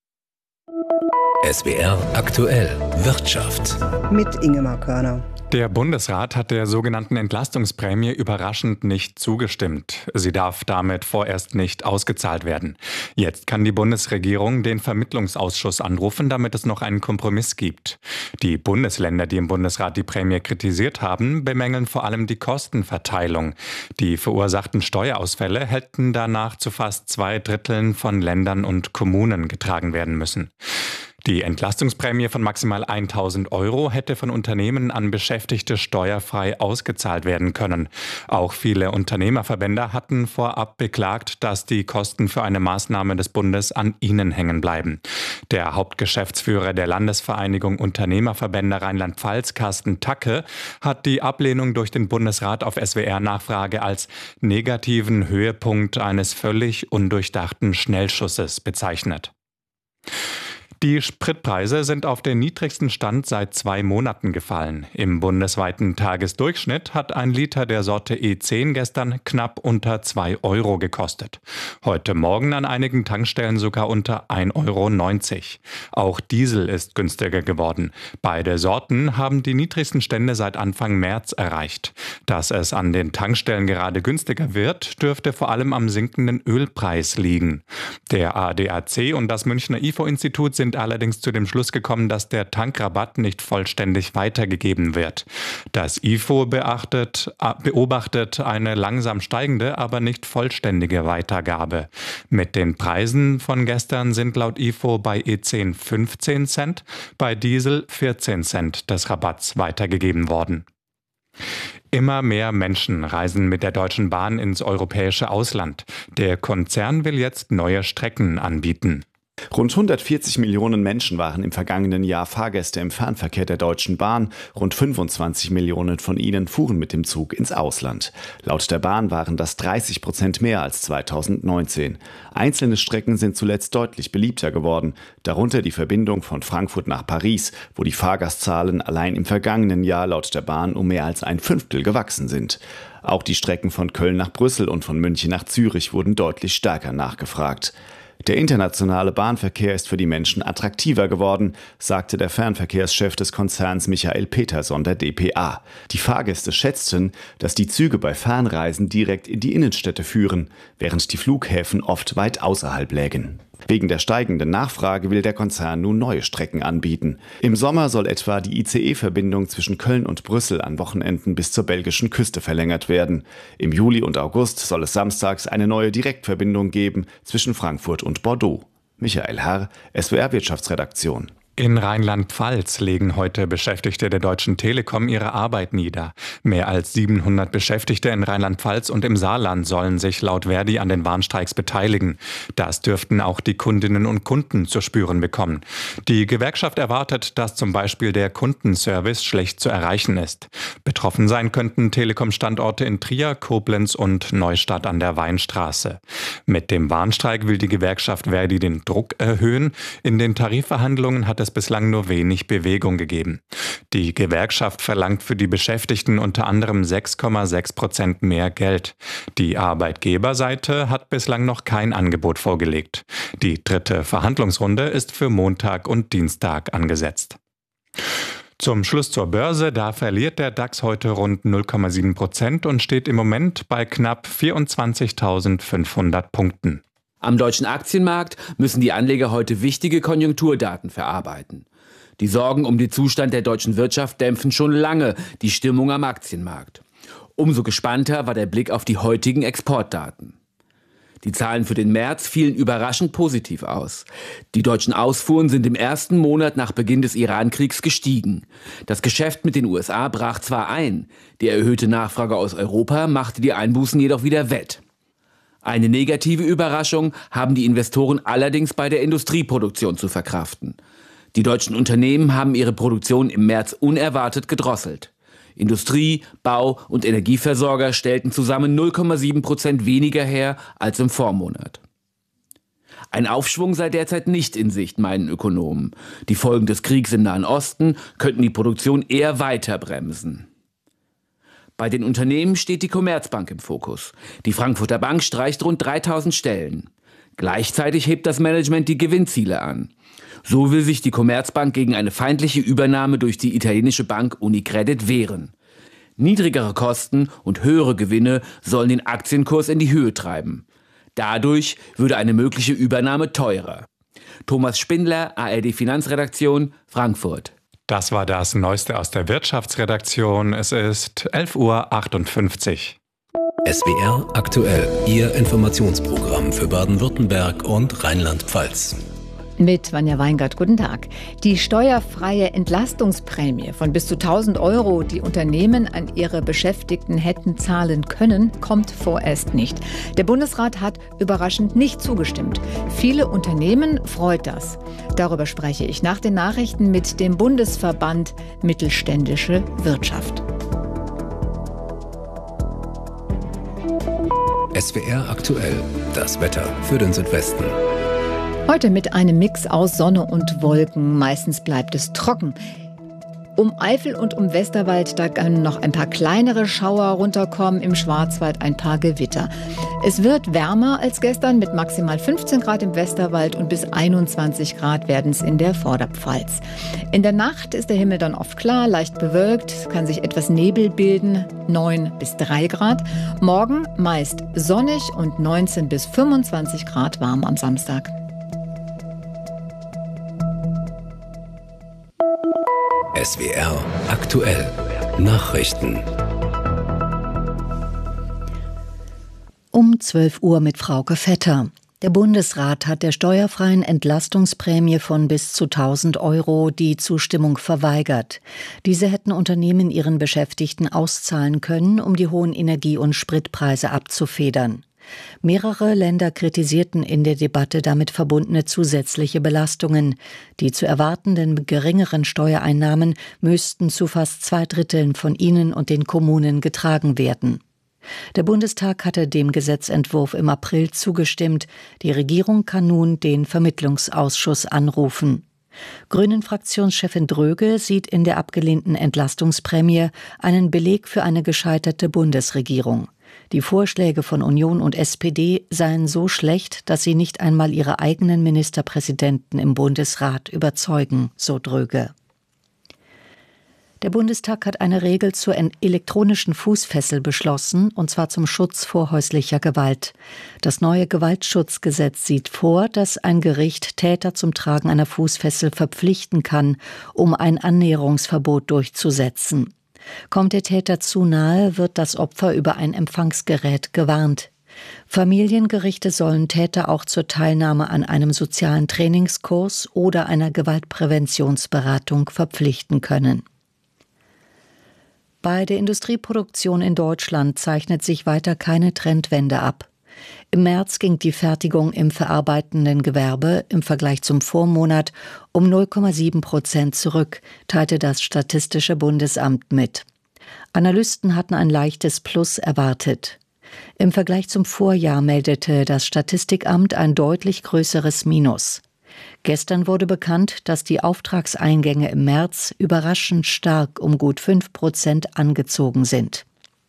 SWR aktuell Wirtschaft. Mit Ingemar Körner. Der Bundesrat hat der sogenannten Entlastungsprämie überraschend nicht zugestimmt. Sie darf damit vorerst nicht ausgezahlt werden. Jetzt kann die Bundesregierung den Vermittlungsausschuss anrufen, damit es noch einen Kompromiss gibt. Die Bundesländer, die im Bundesrat die Prämie kritisiert haben, bemängeln vor allem die Kostenverteilung. Die verursachten Steuerausfälle hätten danach zu fast 2/3 von Ländern und Kommunen getragen werden müssen. Die Entlastungsprämie von maximal 1.000 € hätte von Unternehmen an Beschäftigte steuerfrei ausgezahlt werden können. Auch viele Unternehmerverbände hatten vorab beklagt, dass die Kosten für eine Maßnahme des Bundes an ihnen hängen bleiben. Der Hauptgeschäftsführer der Landesvereinigung Unternehmerverbände Rheinland-Pfalz, Carsten Tacke, hat die Ablehnung durch den Bundesrat auf SWR-Nachfrage als negativen Höhepunkt eines völlig undurchdachten Schnellschusses bezeichnet. Die Spritpreise sind auf den niedrigsten Stand seit 2 Monaten gefallen. Im bundesweiten Tagesdurchschnitt hat ein Liter der Sorte E10 gestern knapp unter 2 € gekostet. Heute Morgen an einigen Tankstellen sogar unter 1,90 €. Auch Diesel ist günstiger geworden. Beide Sorten haben die niedrigsten Stände seit Anfang März erreicht. Dass es an den Tankstellen gerade günstiger wird, dürfte vor allem am sinkenden Ölpreis liegen. Der ADAC und das Münchner IFO-Institut sind allerdings zu dem Schluss gekommen, dass der Tankrabatt nicht vollständig weitergegeben wird. Das IFO beobachtet eine langsam steigende, aber nicht vollständige Weitergabe. Mit den Preisen von gestern sind laut IFO bei E10 15 Cent, bei Diesel 14 Cent des Rabatts weitergegeben worden. Immer mehr Menschen reisen mit der Deutschen Bahn ins europäische Ausland. Der Konzern will jetzt neue Strecken anbieten. Rund 140 Millionen Menschen waren im vergangenen Jahr Fahrgäste im Fernverkehr der Deutschen Bahn. Rund 25 Millionen von ihnen fuhren mit dem Zug ins Ausland. Laut der Bahn waren das 30% mehr als 2019. Einzelne Strecken sind zuletzt deutlich beliebter geworden, darunter die Verbindung von Frankfurt nach Paris, wo die Fahrgastzahlen allein im vergangenen Jahr laut der Bahn um mehr als ein Fünftel gewachsen sind. Auch die Strecken von Köln nach Brüssel und von München nach Zürich wurden deutlich stärker nachgefragt. Der internationale Bahnverkehr ist für die Menschen attraktiver geworden, sagte der Fernverkehrschef des Konzerns Michael Peterson der dpa. Die Fahrgäste schätzten, dass die Züge bei Fernreisen direkt in die Innenstädte führen, während die Flughäfen oft weit außerhalb lägen. Wegen der steigenden Nachfrage will der Konzern nun neue Strecken anbieten. Im Sommer soll etwa die ICE-Verbindung zwischen Köln und Brüssel an Wochenenden bis zur belgischen Küste verlängert werden. Im Juli und August soll es samstags eine neue Direktverbindung geben zwischen Frankfurt und Bordeaux. Michael Herr, SWR Wirtschaftsredaktion. In Rheinland-Pfalz legen heute Beschäftigte der Deutschen Telekom ihre Arbeit nieder. Mehr als 700 Beschäftigte in Rheinland-Pfalz und im Saarland sollen sich laut Verdi an den Warnstreiks beteiligen. Das dürften auch die Kundinnen und Kunden zu spüren bekommen. Die Gewerkschaft erwartet, dass zum Beispiel der Kundenservice schlecht zu erreichen ist. Betroffen sein könnten Telekom-Standorte in Trier, Koblenz und Neustadt an der Weinstraße. Mit dem Warnstreik will die Gewerkschaft Verdi den Druck erhöhen. In den Tarifverhandlungen hat es bislang nur wenig Bewegung gegeben. Die Gewerkschaft verlangt für die Beschäftigten unter anderem 6,6% mehr Geld. Die Arbeitgeberseite hat bislang noch kein Angebot vorgelegt. Die dritte Verhandlungsrunde ist für Montag und Dienstag angesetzt. Zum Schluss zur Börse, da verliert der DAX heute rund 0,7% und steht im Moment bei knapp 24.500 Punkten. Am deutschen Aktienmarkt müssen die Anleger heute wichtige Konjunkturdaten verarbeiten. Die Sorgen um den Zustand der deutschen Wirtschaft dämpfen schon lange die Stimmung am Aktienmarkt. Umso gespannter war der Blick auf die heutigen Exportdaten. Die Zahlen für den März fielen überraschend positiv aus. Die deutschen Ausfuhren sind im ersten Monat nach Beginn des Iran-Kriegs gestiegen. Das Geschäft mit den USA brach zwar ein, die erhöhte Nachfrage aus Europa machte die Einbußen jedoch wieder wett. Eine negative Überraschung haben die Investoren allerdings bei der Industrieproduktion zu verkraften. Die deutschen Unternehmen haben ihre Produktion im März unerwartet gedrosselt. Industrie, Bau und Energieversorger stellten zusammen 0,7% weniger her als im Vormonat. Ein Aufschwung sei derzeit nicht in Sicht, meinen Ökonomen. Die Folgen des Kriegs im Nahen Osten könnten die Produktion eher weiter bremsen. Bei den Unternehmen steht die Commerzbank im Fokus. Die Frankfurter Bank streicht rund 3000 Stellen. Gleichzeitig hebt das Management die Gewinnziele an. So will sich die Commerzbank gegen eine feindliche Übernahme durch die italienische Bank Unicredit wehren. Niedrigere Kosten und höhere Gewinne sollen den Aktienkurs in die Höhe treiben. Dadurch würde eine mögliche Übernahme teurer. Thomas Spindler, ARD Finanzredaktion, Frankfurt. Das war das Neueste aus der Wirtschaftsredaktion. Es ist 11:58 Uhr. SWR aktuell, Ihr Informationsprogramm für Baden-Württemberg und Rheinland-Pfalz. Mit Vanja Weingart, guten Tag. Die steuerfreie Entlastungsprämie von bis zu 1.000 €, die Unternehmen an ihre Beschäftigten hätten zahlen können, kommt vorerst nicht. Der Bundesrat hat überraschend nicht zugestimmt. Viele Unternehmen freut das. Darüber spreche ich nach den Nachrichten mit dem Bundesverband Mittelständische Wirtschaft. SWR aktuell, das Wetter für den Südwesten. Heute mit einem Mix aus Sonne und Wolken. Meistens bleibt es trocken. Um Eifel und um Westerwald, da können noch ein paar kleinere Schauer runterkommen, im Schwarzwald ein paar Gewitter. Es wird wärmer als gestern mit maximal 15 Grad im Westerwald und bis 21 Grad werden es in der Vorderpfalz. In der Nacht ist der Himmel dann oft klar, leicht bewölkt, es kann sich etwas Nebel bilden, 9 bis 3 Grad. Morgen meist sonnig und 19 bis 25 Grad warm am Samstag. SWR aktuell Nachrichten. Um 12 Uhr mit Frauke Vetter. Der Bundesrat hat der steuerfreien Entlastungsprämie von bis zu 1.000 € die Zustimmung verweigert. Diese hätten Unternehmen ihren Beschäftigten auszahlen können, um die hohen Energie- und Spritpreise abzufedern. Mehrere Länder kritisierten in der Debatte damit verbundene zusätzliche Belastungen. Die zu erwartenden geringeren Steuereinnahmen müssten zu fast 2/3 von ihnen und den Kommunen getragen werden. Der Bundestag hatte dem Gesetzentwurf im April zugestimmt. Die Regierung kann nun den Vermittlungsausschuss anrufen. Grünen-Fraktionschefin Dröge sieht in der abgelehnten Entlastungsprämie einen Beleg für eine gescheiterte Bundesregierung. Die Vorschläge von Union und SPD seien so schlecht, dass sie nicht einmal ihre eigenen Ministerpräsidenten im Bundesrat überzeugen, so Dröge. Der Bundestag hat eine Regel zur elektronischen Fußfessel beschlossen, und zwar zum Schutz vor häuslicher Gewalt. Das neue Gewaltschutzgesetz sieht vor, dass ein Gericht Täter zum Tragen einer Fußfessel verpflichten kann, um ein Annäherungsverbot durchzusetzen. Kommt der Täter zu nahe, wird das Opfer über ein Empfangsgerät gewarnt. Familiengerichte sollen Täter auch zur Teilnahme an einem sozialen Trainingskurs oder einer Gewaltpräventionsberatung verpflichten können. Bei der Industrieproduktion in Deutschland zeichnet sich weiter keine Trendwende ab. Im März ging die Fertigung im verarbeitenden Gewerbe im Vergleich zum Vormonat um 0,7% zurück, teilte das Statistische Bundesamt mit. Analysten hatten ein leichtes Plus erwartet. Im Vergleich zum Vorjahr meldete das Statistikamt ein deutlich größeres Minus. Gestern wurde bekannt, dass die Auftragseingänge im März überraschend stark um gut 5% angezogen sind.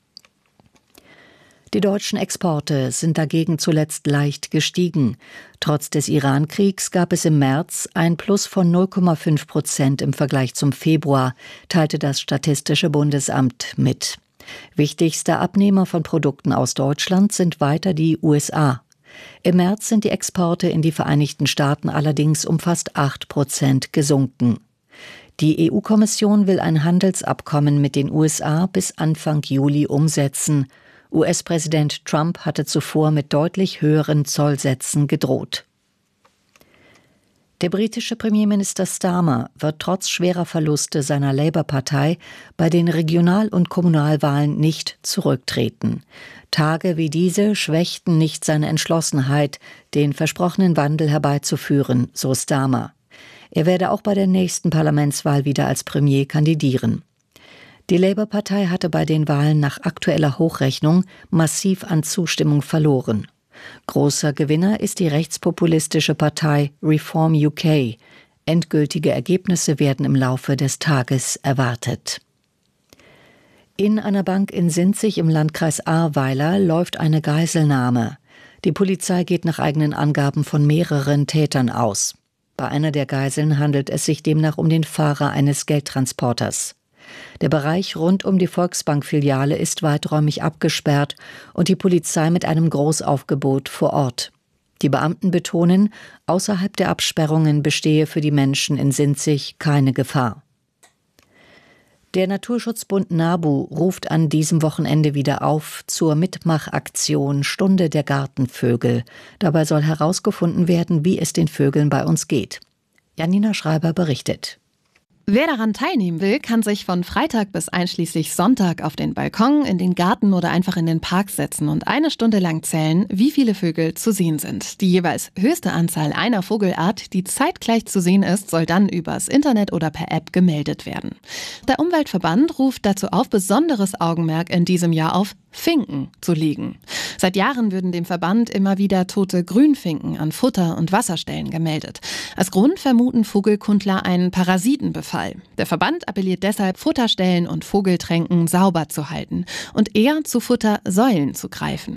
Die deutschen Exporte sind dagegen zuletzt leicht gestiegen. Trotz des Iran-Kriegs gab es im März ein Plus von 0,5% im Vergleich zum Februar, teilte das Statistische Bundesamt mit. Wichtigster Abnehmer von Produkten aus Deutschland sind weiter die USA. Im März sind die Exporte in die Vereinigten Staaten allerdings um fast 8% gesunken. Die EU-Kommission will ein Handelsabkommen mit den USA bis Anfang Juli umsetzen. US-Präsident Trump hatte zuvor mit deutlich höheren Zollsätzen gedroht. Der britische Premierminister Starmer wird trotz schwerer Verluste seiner Labour-Partei bei den Regional- und Kommunalwahlen nicht zurücktreten. Tage wie diese schwächten nicht seine Entschlossenheit, den versprochenen Wandel herbeizuführen, so Starmer. Er werde auch bei der nächsten Parlamentswahl wieder als Premier kandidieren. Die Labour-Partei hatte bei den Wahlen nach aktueller Hochrechnung massiv an Zustimmung verloren. Großer Gewinner ist die rechtspopulistische Partei Reform UK. Endgültige Ergebnisse werden im Laufe des Tages erwartet. In einer Bank in Sinzig im Landkreis Ahrweiler läuft eine Geiselnahme. Die Polizei geht nach eigenen Angaben von mehreren Tätern aus. Bei einer der Geiseln handelt es sich demnach um den Fahrer eines Geldtransporters. Der Bereich rund um die Volksbank-Filiale ist weiträumig abgesperrt und die Polizei mit einem Großaufgebot vor Ort. Die Beamten betonen, außerhalb der Absperrungen bestehe für die Menschen in Sinzig keine Gefahr. Der Naturschutzbund NABU ruft an diesem Wochenende wieder auf zur Mitmachaktion Stunde der Gartenvögel. Dabei soll herausgefunden werden, wie es den Vögeln bei uns geht. Janina Schreiber berichtet. Wer daran teilnehmen will, kann sich von Freitag bis einschließlich Sonntag auf den Balkon, in den Garten oder einfach in den Park setzen und 1 Stunde lang zählen, wie viele Vögel zu sehen sind. Die jeweils höchste Anzahl einer Vogelart, die zeitgleich zu sehen ist, soll dann übers Internet oder per App gemeldet werden. Der Umweltverband ruft dazu auf, besonderes Augenmerk in diesem Jahr auf Finken zu legen. Seit Jahren würden dem Verband immer wieder tote Grünfinken an Futter- und Wasserstellen gemeldet. Als Grund vermuten Vogelkundler einen Parasitenbefall. Der Verband appelliert deshalb, Futterstellen und Vogeltränken sauber zu halten und eher zu Futtersäulen zu greifen.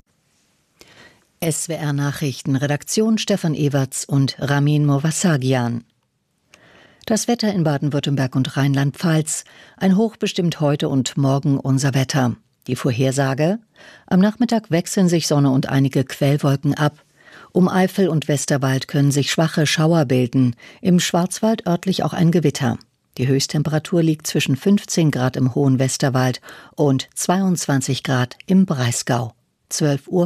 SWR Nachrichten, Redaktion Stefan Ewerts und Ramin Movasagian. Das Wetter in Baden-Württemberg und Rheinland-Pfalz. Ein Hoch bestimmt heute und morgen unser Wetter. Die Vorhersage: Am Nachmittag wechseln sich Sonne und einige Quellwolken ab. Um Eifel und Westerwald können sich schwache Schauer bilden, im Schwarzwald örtlich auch ein Gewitter. Die Höchsttemperatur liegt zwischen 15 Grad im hohen Westerwald und 22 Grad im Breisgau. 12:05 Uhr.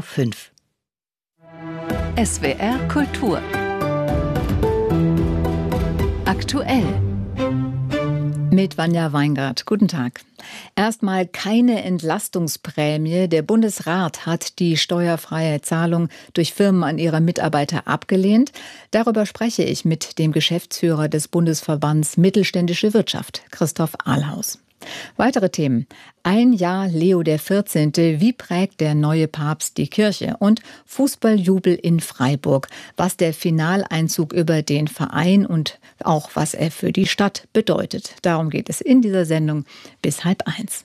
SWR Kultur. Aktuell. Mit Vanja Weingart. Guten Tag. Erstmal keine Entlastungsprämie. Der Bundesrat hat die steuerfreie Zahlung durch Firmen an ihre Mitarbeiter abgelehnt. Darüber spreche ich mit dem Geschäftsführer des Bundesverbands Mittelständische Wirtschaft, Christoph Ahlhaus. Weitere Themen. Ein Jahr Leo XIV. Wie prägt der neue Papst die Kirche? Und Fußballjubel in Freiburg. Was der Finaleinzug über den Verein und auch was er für die Stadt bedeutet. Darum geht es in dieser Sendung bis 12:30.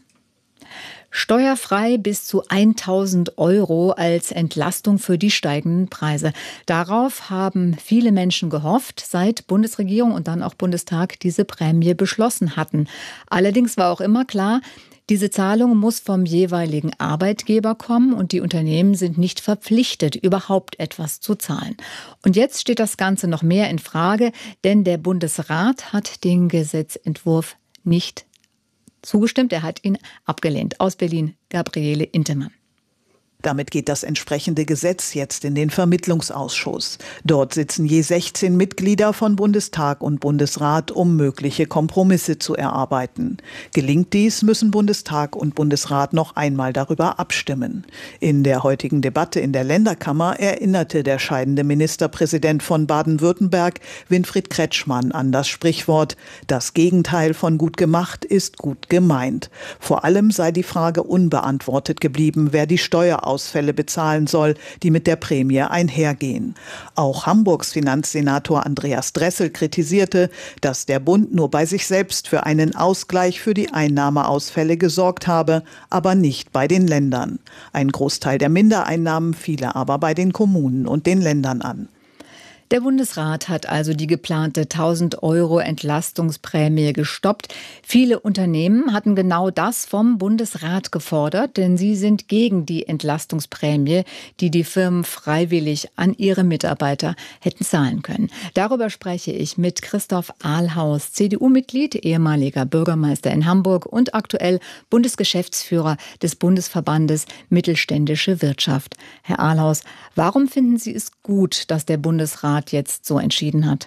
Steuerfrei bis zu 1.000 € als Entlastung für die steigenden Preise. Darauf haben viele Menschen gehofft, seit Bundesregierung und dann auch Bundestag diese Prämie beschlossen hatten. Allerdings war auch immer klar, diese Zahlung muss vom jeweiligen Arbeitgeber kommen und die Unternehmen sind nicht verpflichtet, überhaupt etwas zu zahlen. Und jetzt steht das Ganze noch mehr in Frage, denn der Bundesrat hat den Gesetzentwurf nicht zugestimmt. Er hat ihn abgelehnt. Aus Berlin, Gabriele Intemann. Damit geht das entsprechende Gesetz jetzt in den Vermittlungsausschuss. Dort sitzen je 16 Mitglieder von Bundestag und Bundesrat, um mögliche Kompromisse zu erarbeiten. Gelingt dies, müssen Bundestag und Bundesrat noch einmal darüber abstimmen. In der heutigen Debatte in der Länderkammer erinnerte der scheidende Ministerpräsident von Baden-Württemberg, Winfried Kretschmann, an das Sprichwort: Das Gegenteil von gut gemacht ist gut gemeint. Vor allem sei die Frage unbeantwortet geblieben, wer die Steuerausfälle bezahlen soll, die mit der Prämie einhergehen. Auch Hamburgs Finanzsenator Andreas Dressel kritisierte, dass der Bund nur bei sich selbst für einen Ausgleich für die Einnahmeausfälle gesorgt habe, aber nicht bei den Ländern. Ein Großteil der Mindereinnahmen fiele aber bei den Kommunen und den Ländern an. Der Bundesrat hat also die geplante 1.000 € Entlastungsprämie gestoppt. Viele Unternehmen hatten genau das vom Bundesrat gefordert, denn sie sind gegen die Entlastungsprämie, die die Firmen freiwillig an ihre Mitarbeiter hätten zahlen können. Darüber spreche ich mit Christoph Ahlhaus, CDU-Mitglied, ehemaliger Bürgermeister in Hamburg und aktuell Bundesgeschäftsführer des Bundesverbandes Mittelständische Wirtschaft. Herr Ahlhaus, warum finden Sie es gut, dass der Bundesrat jetzt so entschieden hat?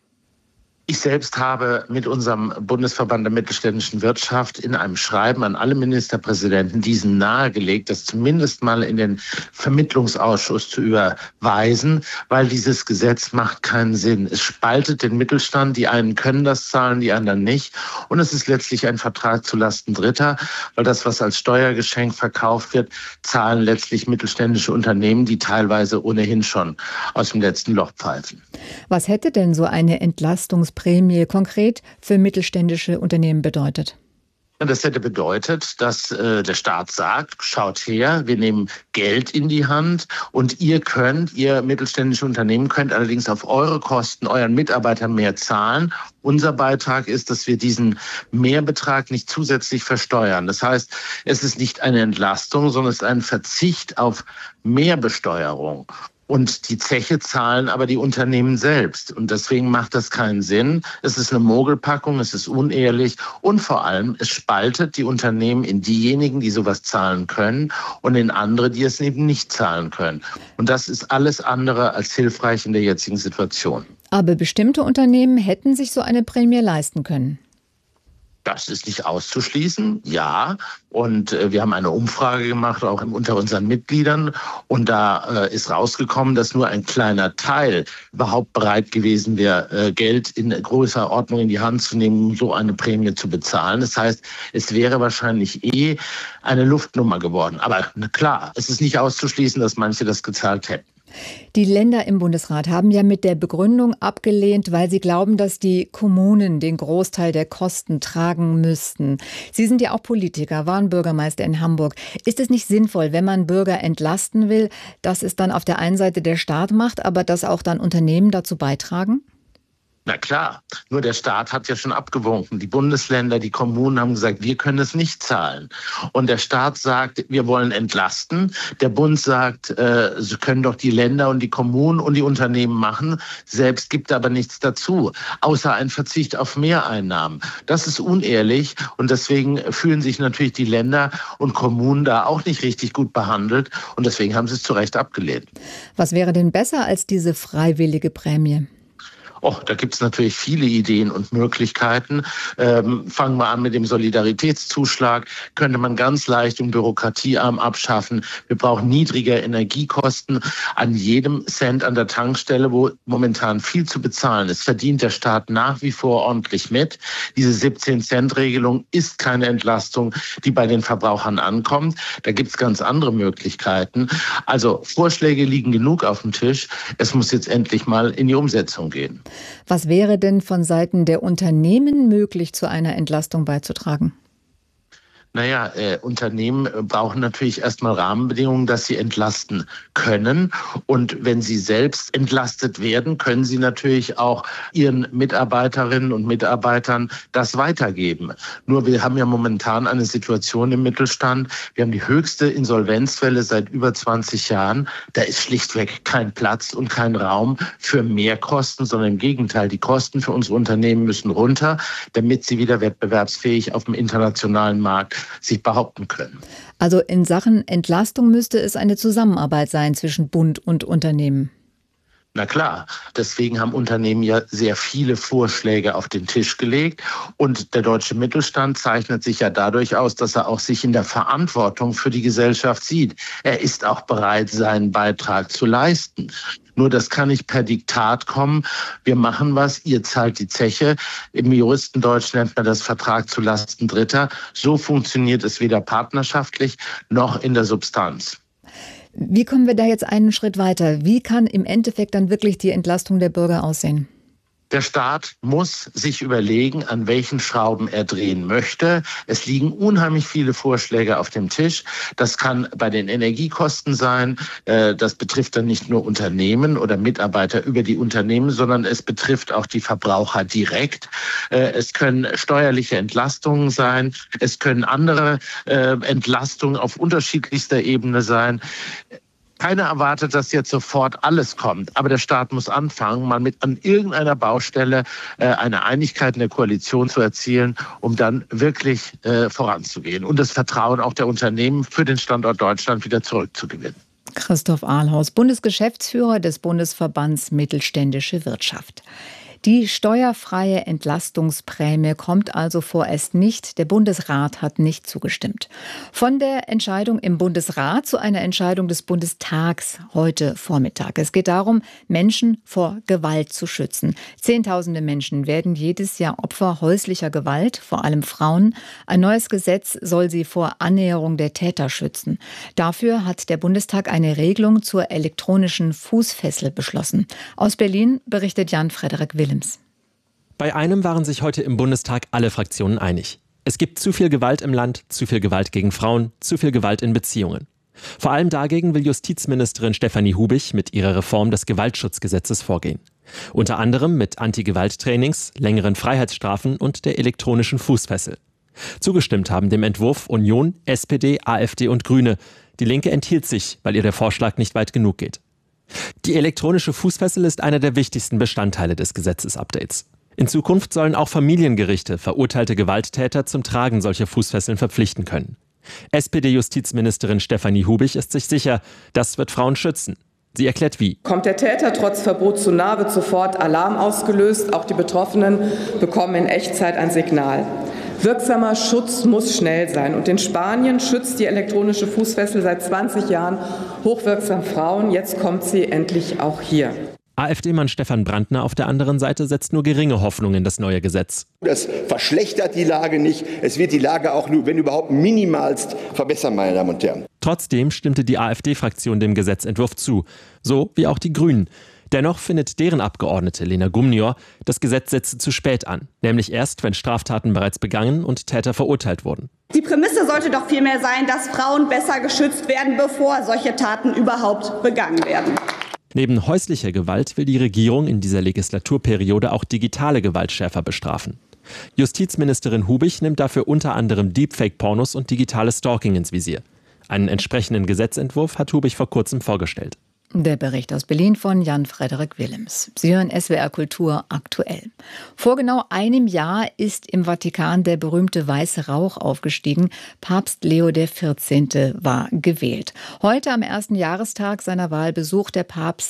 Ich selbst habe mit unserem Bundesverband der mittelständischen Wirtschaft in einem Schreiben an alle Ministerpräsidenten diesen nahegelegt, das zumindest mal in den Vermittlungsausschuss zu überweisen, weil dieses Gesetz macht keinen Sinn. Es spaltet den Mittelstand, die einen können das zahlen, die anderen nicht. Und es ist letztlich ein Vertrag zulasten Dritter, weil das, was als Steuergeschenk verkauft wird, zahlen letztlich mittelständische Unternehmen, die teilweise ohnehin schon aus dem letzten Loch pfeifen. Was hätte denn so eine Entlastungsprämie konkret für mittelständische Unternehmen bedeutet? Das hätte bedeutet, dass der Staat sagt, schaut her, wir nehmen Geld in die Hand und ihr mittelständische Unternehmen könnt allerdings auf eure Kosten euren Mitarbeitern mehr zahlen. Unser Beitrag ist, dass wir diesen Mehrbetrag nicht zusätzlich versteuern. Das heißt, es ist nicht eine Entlastung, sondern es ist ein Verzicht auf Mehrbesteuerung. Und die Zeche zahlen aber die Unternehmen selbst. Und deswegen macht das keinen Sinn. Es ist eine Mogelpackung, es ist unehrlich und vor allem, es spaltet die Unternehmen in diejenigen, die sowas zahlen können und in andere, die es eben nicht zahlen können. Und das ist alles andere als hilfreich in der jetzigen Situation. Aber bestimmte Unternehmen hätten sich so eine Prämie leisten können. Das ist nicht auszuschließen, ja. Und wir haben eine Umfrage gemacht, auch unter unseren Mitgliedern. Und da ist rausgekommen, dass nur ein kleiner Teil überhaupt bereit gewesen wäre, Geld in größerer Ordnung in die Hand zu nehmen, um so eine Prämie zu bezahlen. Das heißt, es wäre wahrscheinlich eine Luftnummer geworden. Aber klar, es ist nicht auszuschließen, dass manche das gezahlt hätten. Die Länder im Bundesrat haben ja mit der Begründung abgelehnt, weil sie glauben, dass die Kommunen den Großteil der Kosten tragen müssten. Sie sind ja auch Politiker, waren Bürgermeister in Hamburg. Ist es nicht sinnvoll, wenn man Bürger entlasten will, dass es dann auf der einen Seite der Staat macht, aber dass auch dann Unternehmen dazu beitragen? Na klar, nur der Staat hat ja schon abgewunken. Die Bundesländer, die Kommunen haben gesagt, wir können es nicht zahlen. Und der Staat sagt, wir wollen entlasten. Der Bund sagt, sie können doch die Länder und die Kommunen und die Unternehmen machen. Selbst gibt aber nichts dazu, außer ein Verzicht auf Mehreinnahmen. Das ist unehrlich und deswegen fühlen sich natürlich die Länder und Kommunen da auch nicht richtig gut behandelt. Und deswegen haben sie es zu Recht abgelehnt. Was wäre denn besser als diese freiwillige Prämie? Da gibt es natürlich viele Ideen und Möglichkeiten. Fangen wir an mit dem Solidaritätszuschlag. Könnte man ganz leicht und bürokratiearm abschaffen. Wir brauchen niedrige Energiekosten an jedem Cent an der Tankstelle, wo momentan viel zu bezahlen ist. Verdient der Staat nach wie vor ordentlich mit. Diese 17-Cent-Regelung ist keine Entlastung, die bei den Verbrauchern ankommt. Da gibt es ganz andere Möglichkeiten. Also Vorschläge liegen genug auf dem Tisch. Es muss jetzt endlich mal in die Umsetzung gehen. Was wäre denn von Seiten der Unternehmen möglich, zu einer Entlastung beizutragen? Unternehmen brauchen natürlich erstmal Rahmenbedingungen, dass sie entlasten können. Und wenn sie selbst entlastet werden, können sie natürlich auch ihren Mitarbeiterinnen und Mitarbeitern das weitergeben. Nur wir haben ja momentan eine Situation im Mittelstand. Wir haben die höchste Insolvenzwelle seit über 20 Jahren. Da ist schlichtweg kein Platz und kein Raum für Mehrkosten, sondern im Gegenteil, die Kosten für unsere Unternehmen müssen runter, damit sie wieder wettbewerbsfähig auf dem internationalen Markt sich behaupten können. Also in Sachen Entlastung müsste es eine Zusammenarbeit sein zwischen Bund und Unternehmen. Na klar, deswegen haben Unternehmen ja sehr viele Vorschläge auf den Tisch gelegt. Und der deutsche Mittelstand zeichnet sich ja dadurch aus, dass er auch sich in der Verantwortung für die Gesellschaft sieht. Er ist auch bereit, seinen Beitrag zu leisten. Nur das kann nicht per Diktat kommen. Wir machen was, ihr zahlt die Zeche. Im Juristendeutsch nennt man das Vertrag zu Lasten Dritter. So funktioniert es weder partnerschaftlich noch in der Substanz. Wie kommen wir da jetzt einen Schritt weiter? Wie kann im Endeffekt dann wirklich die Entlastung der Bürger aussehen? Der Staat muss sich überlegen, an welchen Schrauben er drehen möchte. Es liegen unheimlich viele Vorschläge auf dem Tisch. Das kann bei den Energiekosten sein. Das betrifft dann nicht nur Unternehmen oder Mitarbeiter über die Unternehmen, sondern es betrifft auch die Verbraucher direkt. Es können steuerliche Entlastungen sein. Es können andere Entlastungen auf unterschiedlichster Ebene sein. Keiner erwartet, dass jetzt sofort alles kommt. Aber der Staat muss anfangen, mal an irgendeiner Baustelle eine Einigkeit in der Koalition zu erzielen, um dann wirklich voranzugehen und das Vertrauen auch der Unternehmen für den Standort Deutschland wieder zurückzugewinnen. Christoph Ahlhaus, Bundesgeschäftsführer des Bundesverbands Mittelständische Wirtschaft. Die steuerfreie Entlastungsprämie kommt also vorerst nicht. Der Bundesrat hat nicht zugestimmt. Von der Entscheidung im Bundesrat zu einer Entscheidung des Bundestags heute Vormittag. Es geht darum, Menschen vor Gewalt zu schützen. Zehntausende Menschen werden jedes Jahr Opfer häuslicher Gewalt, vor allem Frauen. Ein neues Gesetz soll sie vor Annäherung der Täter schützen. Dafür hat der Bundestag eine Regelung zur elektronischen Fußfessel beschlossen. Aus Berlin berichtet Jan-Frederik Willems. Bei einem waren sich heute im Bundestag alle Fraktionen einig. Es gibt zu viel Gewalt im Land, zu viel Gewalt gegen Frauen, zu viel Gewalt in Beziehungen. Vor allem dagegen will Justizministerin Stefanie Hubich mit ihrer Reform des Gewaltschutzgesetzes vorgehen. Unter anderem mit Anti-Gewalt-Trainings, längeren Freiheitsstrafen und der elektronischen Fußfessel. Zugestimmt haben dem Entwurf Union, SPD, AfD und Grüne. Die Linke enthielt sich, weil ihr der Vorschlag nicht weit genug geht. Die elektronische Fußfessel ist einer der wichtigsten Bestandteile des Gesetzesupdates. In Zukunft sollen auch Familiengerichte verurteilte Gewalttäter zum Tragen solcher Fußfesseln verpflichten können. SPD-Justizministerin Stefanie Hubich ist sich sicher, das wird Frauen schützen. Sie erklärt wie. Kommt der Täter trotz Verbot zu nah, wird sofort Alarm ausgelöst. Auch die Betroffenen bekommen in Echtzeit ein Signal. Wirksamer Schutz muss schnell sein. Und in Spanien schützt die elektronische Fußfessel seit 20 Jahren hochwirksam Frauen. Jetzt kommt sie endlich auch hier. AfD-Mann Stefan Brandner auf der anderen Seite setzt nur geringe Hoffnung in das neue Gesetz. Das verschlechtert die Lage nicht. Es wird die Lage auch nur, wenn überhaupt, minimalst verbessern, meine Damen und Herren. Trotzdem stimmte die AfD-Fraktion dem Gesetzentwurf zu. So wie auch die Grünen. Dennoch findet deren Abgeordnete Lena Gumnior, das Gesetz setze zu spät an. Nämlich erst, wenn Straftaten bereits begangen und Täter verurteilt wurden. Die Prämisse sollte doch vielmehr sein, dass Frauen besser geschützt werden, bevor solche Taten überhaupt begangen werden. Neben häuslicher Gewalt will die Regierung in dieser Legislaturperiode auch digitale Gewalt schärfer bestrafen. Justizministerin Hubich nimmt dafür unter anderem Deepfake-Pornos und digitales Stalking ins Visier. Einen entsprechenden Gesetzentwurf hat Hubich vor kurzem vorgestellt. Der Bericht aus Berlin von Jan-Frederik Willems. Sie hören SWR Kultur aktuell. Vor genau einem Jahr ist im Vatikan der berühmte weiße Rauch aufgestiegen. Papst Leo XIV. War gewählt. Heute am ersten Jahrestag seiner Wahl besucht der Papst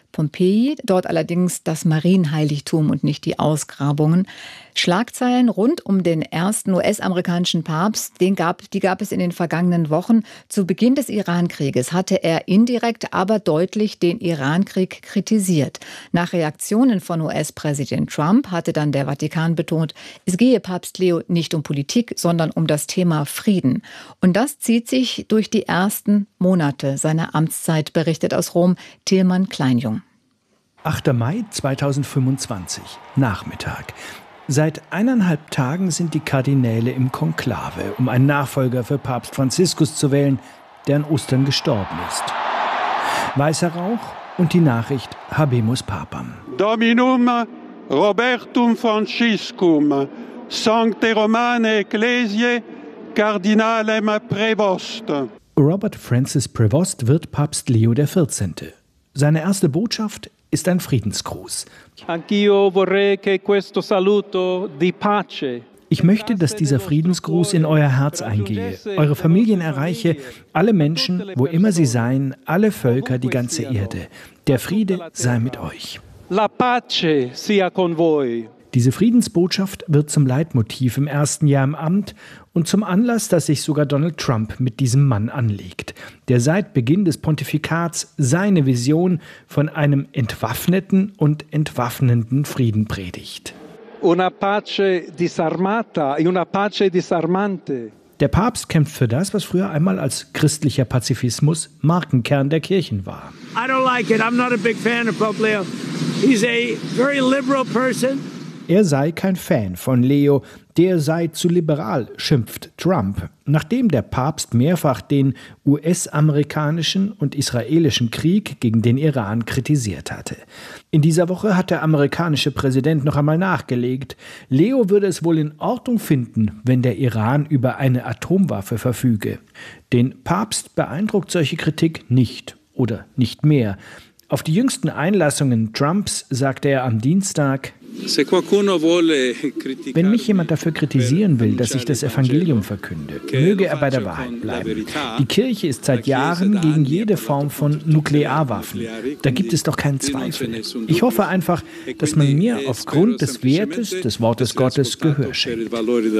Pompeji, dort allerdings das Marienheiligtum und nicht die Ausgrabungen. Schlagzeilen rund um den ersten US-amerikanischen Papst, die gab es in den vergangenen Wochen. Zu Beginn des Irankrieges hatte er indirekt, aber deutlich den Irankrieg kritisiert. Nach Reaktionen von US-Präsident Trump hatte dann der Vatikan betont, es gehe Papst Leo nicht um Politik, sondern um das Thema Frieden. Und das zieht sich durch die ersten Monate seiner Amtszeit, berichtet aus Rom Tilman Kleinjung. 8. Mai 2025, Nachmittag. Seit 1,5 Tagen sind die Kardinäle im Konklave, um einen Nachfolger für Papst Franziskus zu wählen, der an Ostern gestorben ist. Weißer Rauch und die Nachricht Habemus Papam. Dominum Robertum Franciscum, Sancte Romane Ecclesiae, Cardinalem Prevost. Robert Francis Prevost wird Papst Leo XIV. Seine erste Botschaft ist ein Friedensgruß. Ich möchte, dass dieser Friedensgruß in euer Herz eingehe, eure Familien erreiche, alle Menschen, wo immer sie seien, alle Völker, die ganze Erde. Der Friede sei mit euch. La pace sia con voi. Diese Friedensbotschaft wird zum Leitmotiv im ersten Jahr im Amt und zum Anlass, dass sich sogar Donald Trump mit diesem Mann anlegt, der seit Beginn des Pontifikats seine Vision von einem entwaffneten und entwaffnenden Frieden predigt. Una pace disarmata e una pace disarmante. Der Papst kämpft für das, was früher einmal als christlicher Pazifismus Markenkern der Kirchen war. I don't like it. I'm not a big fan of Pope Leo. He's a very liberal person. Er sei kein Fan von Leo, der sei zu liberal, schimpft Trump, nachdem der Papst mehrfach den US-amerikanischen und israelischen Krieg gegen den Iran kritisiert hatte. In dieser Woche hat der amerikanische Präsident noch einmal nachgelegt, Leo würde es wohl in Ordnung finden, wenn der Iran über eine Atomwaffe verfüge. Den Papst beeindruckt solche Kritik nicht oder nicht mehr. Auf die jüngsten Einlassungen Trumps sagte er am Dienstag: Wenn mich jemand dafür kritisieren will, dass ich das Evangelium verkünde, möge er bei der Wahrheit bleiben. Die Kirche ist seit Jahren gegen jede Form von Nuklearwaffen. Da gibt es doch keinen Zweifel. Ich hoffe einfach, dass man mir aufgrund des Wertes des Wortes Gottes Gehör schenkt.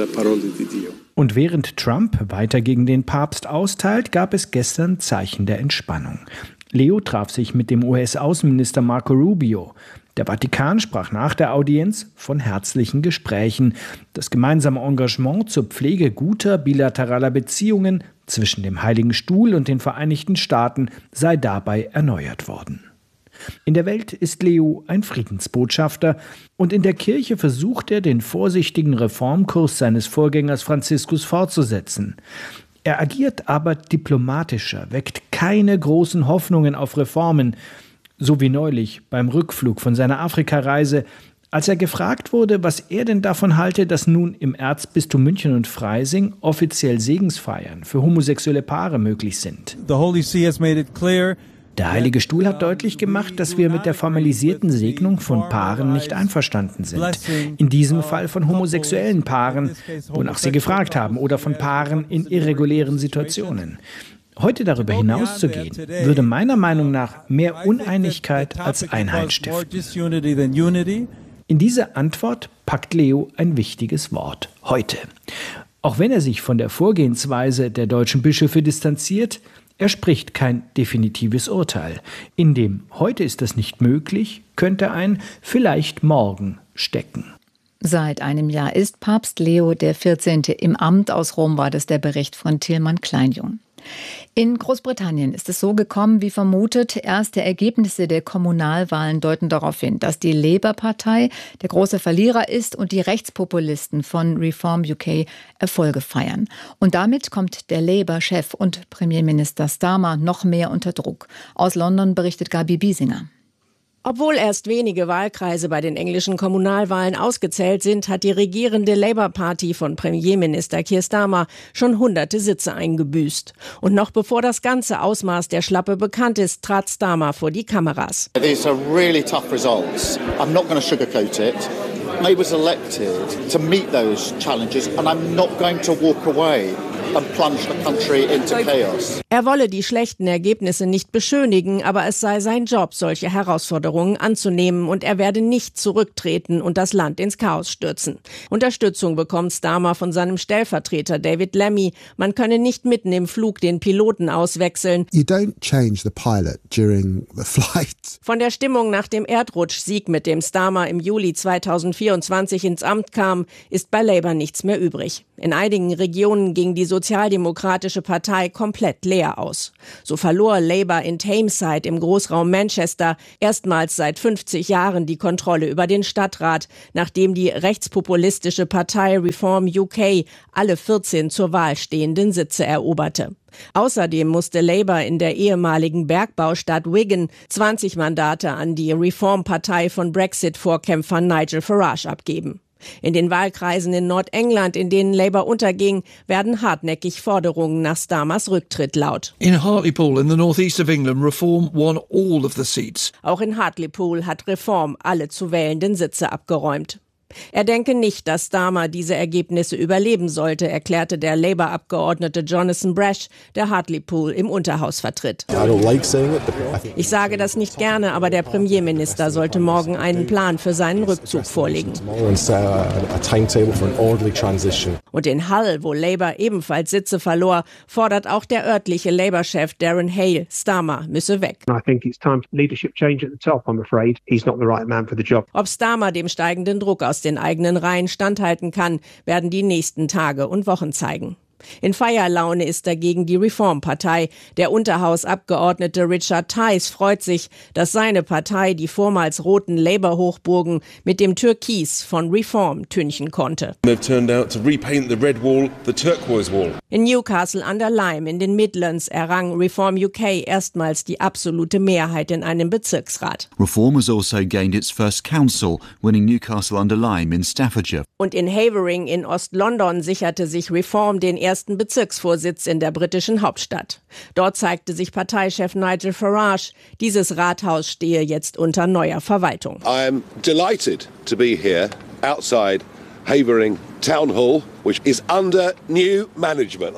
Und während Trump weiter gegen den Papst austeilt, gab es gestern Zeichen der Entspannung. Leo traf sich mit dem US-Außenminister Marco Rubio. Der Vatikan sprach nach der Audienz von herzlichen Gesprächen. Das gemeinsame Engagement zur Pflege guter bilateraler Beziehungen zwischen dem Heiligen Stuhl und den Vereinigten Staaten sei dabei erneuert worden. In der Welt ist Leo ein Friedensbotschafter und in der Kirche versucht er, den vorsichtigen Reformkurs seines Vorgängers Franziskus fortzusetzen. Er agiert aber diplomatischer, weckt keine großen Hoffnungen auf Reformen, so wie neulich beim Rückflug von seiner Afrikareise, als er gefragt wurde, was er denn davon halte, dass nun im Erzbistum München und Freising offiziell Segensfeiern für homosexuelle Paare möglich sind. The Holy See has made it clear. Der Heilige Stuhl hat deutlich gemacht, dass wir mit der formalisierten Segnung von Paaren nicht einverstanden sind. In diesem Fall von homosexuellen Paaren, wonach sie gefragt haben, oder von Paaren in irregulären Situationen. Heute darüber hinauszugehen, würde meiner Meinung nach mehr Uneinigkeit als Einheit stiften. In diese Antwort packt Leo ein wichtiges Wort: heute. Auch wenn er sich von der Vorgehensweise der deutschen Bischöfe distanziert, er spricht kein definitives Urteil. In dem heute ist das nicht möglich, könnte ein vielleicht morgen stecken. Seit einem Jahr ist Papst Leo XIV. Im Amt. Aus Rom war das der Bericht von Tilman Kleinjung. In Großbritannien ist es so gekommen, wie vermutet. Erste Ergebnisse der Kommunalwahlen deuten darauf hin, dass die Labour-Partei der große Verlierer ist und die Rechtspopulisten von Reform UK Erfolge feiern. Und damit kommt der Labour-Chef und Premierminister Starmer noch mehr unter Druck. Aus London berichtet Gabi Biesinger. Obwohl erst wenige Wahlkreise bei den englischen Kommunalwahlen ausgezählt sind, hat die regierende Labour-Party von Premierminister Keir Starmer schon hunderte Sitze eingebüßt. Und noch bevor das ganze Ausmaß der Schlappe bekannt ist, trat Starmer vor die Kameras. These are really tough results. I'm not going to sugarcoat it. I was elected to meet those challenges and I'm not going to walk away. and plunge the country into chaos. Er wolle die schlechten Ergebnisse nicht beschönigen, aber es sei sein Job, solche Herausforderungen anzunehmen und er werde nicht zurücktreten und das Land ins Chaos stürzen. Unterstützung bekommt Starmer von seinem Stellvertreter David Lammy. Man könne nicht mitten im Flug den Piloten auswechseln. You don't change the pilot during the flight. Von der Stimmung nach dem Erdrutschsieg, mit dem Starmer im Juli 2024 ins Amt kam, ist bei Labour nichts mehr übrig. In einigen Regionen ging die Sozialdemokratische Partei komplett leer aus. So verlor Labour in Tameside im Großraum Manchester erstmals seit 50 Jahren die Kontrolle über den Stadtrat, nachdem die rechtspopulistische Partei Reform UK alle 14 zur Wahl stehenden Sitze eroberte. Außerdem musste Labour in der ehemaligen Bergbaustadt Wigan 20 Mandate an die Reform-Partei von Brexit-Vorkämpfer Nigel Farage abgeben. In den Wahlkreisen in Nordengland, in denen Labour unterging, werden hartnäckig Forderungen nach Starmers Rücktritt laut. In Hartlepool in the northeast of England, Reform won all of the seats. Auch in Hartlepool hat Reform alle zu wählenden Sitze abgeräumt. Er denke nicht, dass Starmer diese Ergebnisse überleben sollte, erklärte der Labour-Abgeordnete Jonathan Brash, der Hartlepool im Unterhaus vertritt. Ich sage das nicht gerne, aber der Premierminister sollte morgen einen Plan für seinen Rückzug vorlegen. Und in Hull, wo Labour ebenfalls Sitze verlor, fordert auch der örtliche Labour-Chef Darren Hale, Starmer müsse weg. Ob Starmer dem steigenden Druck aus den eigenen Reihen standhalten kann, werden die nächsten Tage und Wochen zeigen. In Feierlaune ist dagegen die Reform-Partei. Der Unterhausabgeordnete Richard Tice freut sich, dass seine Partei die vormals roten Labour-Hochburgen mit dem Türkis von Reform tünchen konnte. In Newcastle under Lyme in den Midlands errang Reform UK erstmals die absolute Mehrheit in einem Bezirksrat. Reform has also gained its first council, winning Newcastle under Lyme in Staffordshire. Und in Havering in Ost-London sicherte sich Reform den ersten Bezirksvorsitz in der britischen Hauptstadt. Dort zeigte sich Parteichef Nigel Farage, dieses Rathaus stehe jetzt unter neuer Verwaltung. I am delighted to be here outside Havering Town Hall, which is under new management.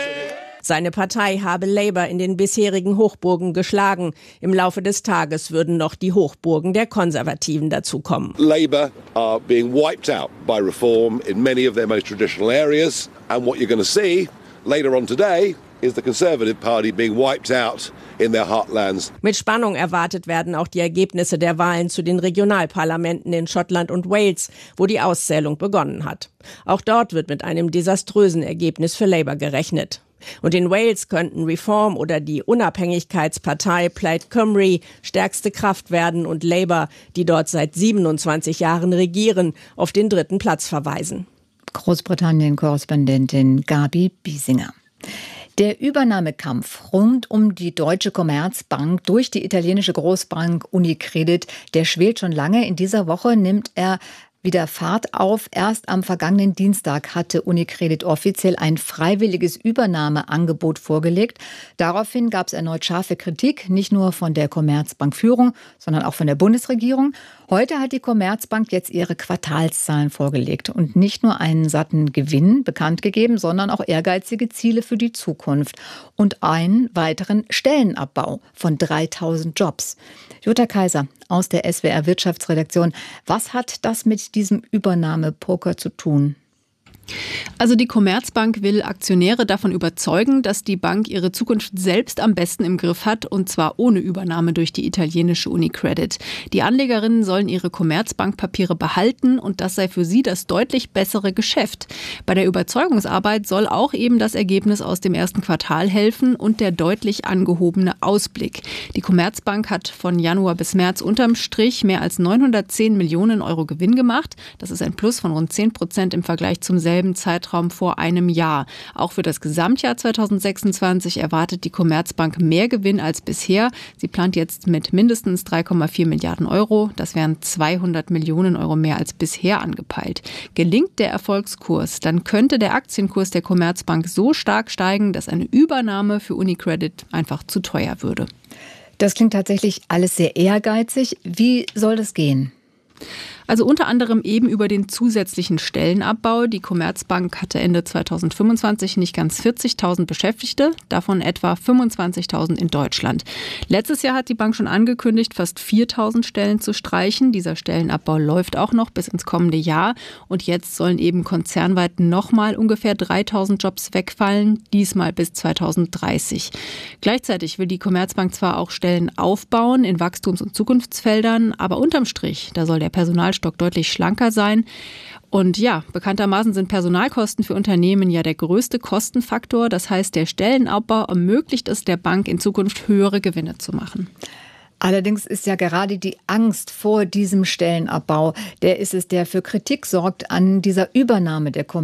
Seine Partei habe Labour in den bisherigen Hochburgen geschlagen. Im Laufe des Tages würden noch die Hochburgen der Konservativen dazukommen. Labour are being wiped out by Reform in many of their most traditional areas. And what you're going to see later on today is the Conservative Party being wiped out in their heartlands. Mit Spannung erwartet werden auch die Ergebnisse der Wahlen zu den Regionalparlamenten in Schottland und Wales, wo die Auszählung begonnen hat. Auch dort wird mit einem desaströsen Ergebnis für Labour gerechnet. Und in Wales könnten Reform oder die Unabhängigkeitspartei Plaid Cymru stärkste Kraft werden und Labour, die dort seit 27 Jahren regieren, auf den 3. Platz verweisen. Großbritannien-Korrespondentin Gabi Biesinger. Der Übernahmekampf rund um die Deutsche Commerzbank durch die italienische Großbank Unicredit, der schwelt schon lange. In dieser Woche nimmt er wieder Fahrt auf. Erst am vergangenen Dienstag hatte Unicredit offiziell ein freiwilliges Übernahmeangebot vorgelegt. Daraufhin gab es erneut scharfe Kritik, nicht nur von der Commerzbank-Führung, sondern auch von der Bundesregierung. Heute hat die Commerzbank jetzt ihre Quartalszahlen vorgelegt und nicht nur einen satten Gewinn bekannt gegeben, sondern auch ehrgeizige Ziele für die Zukunft und einen weiteren Stellenabbau von 3000 Jobs. Jutta Kaiser aus der SWR Wirtschaftsredaktion. Was hat das mit diesem Übernahmepoker zu tun? Also die Commerzbank will Aktionäre davon überzeugen, dass die Bank ihre Zukunft selbst am besten im Griff hat, und zwar ohne Übernahme durch die italienische Unicredit. Die Anlegerinnen sollen ihre Commerzbankpapiere behalten und das sei für sie das deutlich bessere Geschäft. Bei der Überzeugungsarbeit soll auch eben das Ergebnis aus dem ersten Quartal helfen und der deutlich angehobene Ausblick. Die Commerzbank hat von Januar bis März unterm Strich mehr als 910 Millionen Euro Gewinn gemacht. Das ist ein Plus von rund 10% im Vergleich zum selben Zeitraum vor einem Jahr. Auch für das Gesamtjahr 2026 erwartet die Commerzbank mehr Gewinn als bisher. Sie plant jetzt mit mindestens 3,4 Milliarden Euro. Das wären 200 Millionen Euro mehr als bisher angepeilt. Gelingt der Erfolgskurs, dann könnte der Aktienkurs der Commerzbank so stark steigen, dass eine Übernahme für Unicredit einfach zu teuer würde. Das klingt tatsächlich alles sehr ehrgeizig. Wie soll das gehen? Also unter anderem eben über den zusätzlichen Stellenabbau. Die Commerzbank hatte Ende 2025 nicht ganz 40.000 Beschäftigte, davon etwa 25.000 in Deutschland. Letztes Jahr hat die Bank schon angekündigt, fast 4.000 Stellen zu streichen. Dieser Stellenabbau läuft auch noch bis ins kommende Jahr. Und jetzt sollen eben konzernweit nochmal ungefähr 3.000 Jobs wegfallen, diesmal bis 2030. Gleichzeitig will die Commerzbank zwar auch Stellen aufbauen in Wachstums- und Zukunftsfeldern, aber unterm Strich, da soll der Personalstock deutlich schlanker sein. Und ja, bekanntermaßen sind Personalkosten für Unternehmen ja der größte Kostenfaktor. Das heißt, der Stellenabbau ermöglicht es der Bank in Zukunft höhere Gewinne zu machen. Allerdings ist ja gerade die Angst vor diesem Stellenabbau, der ist es, der für Kritik sorgt an dieser Übernahme der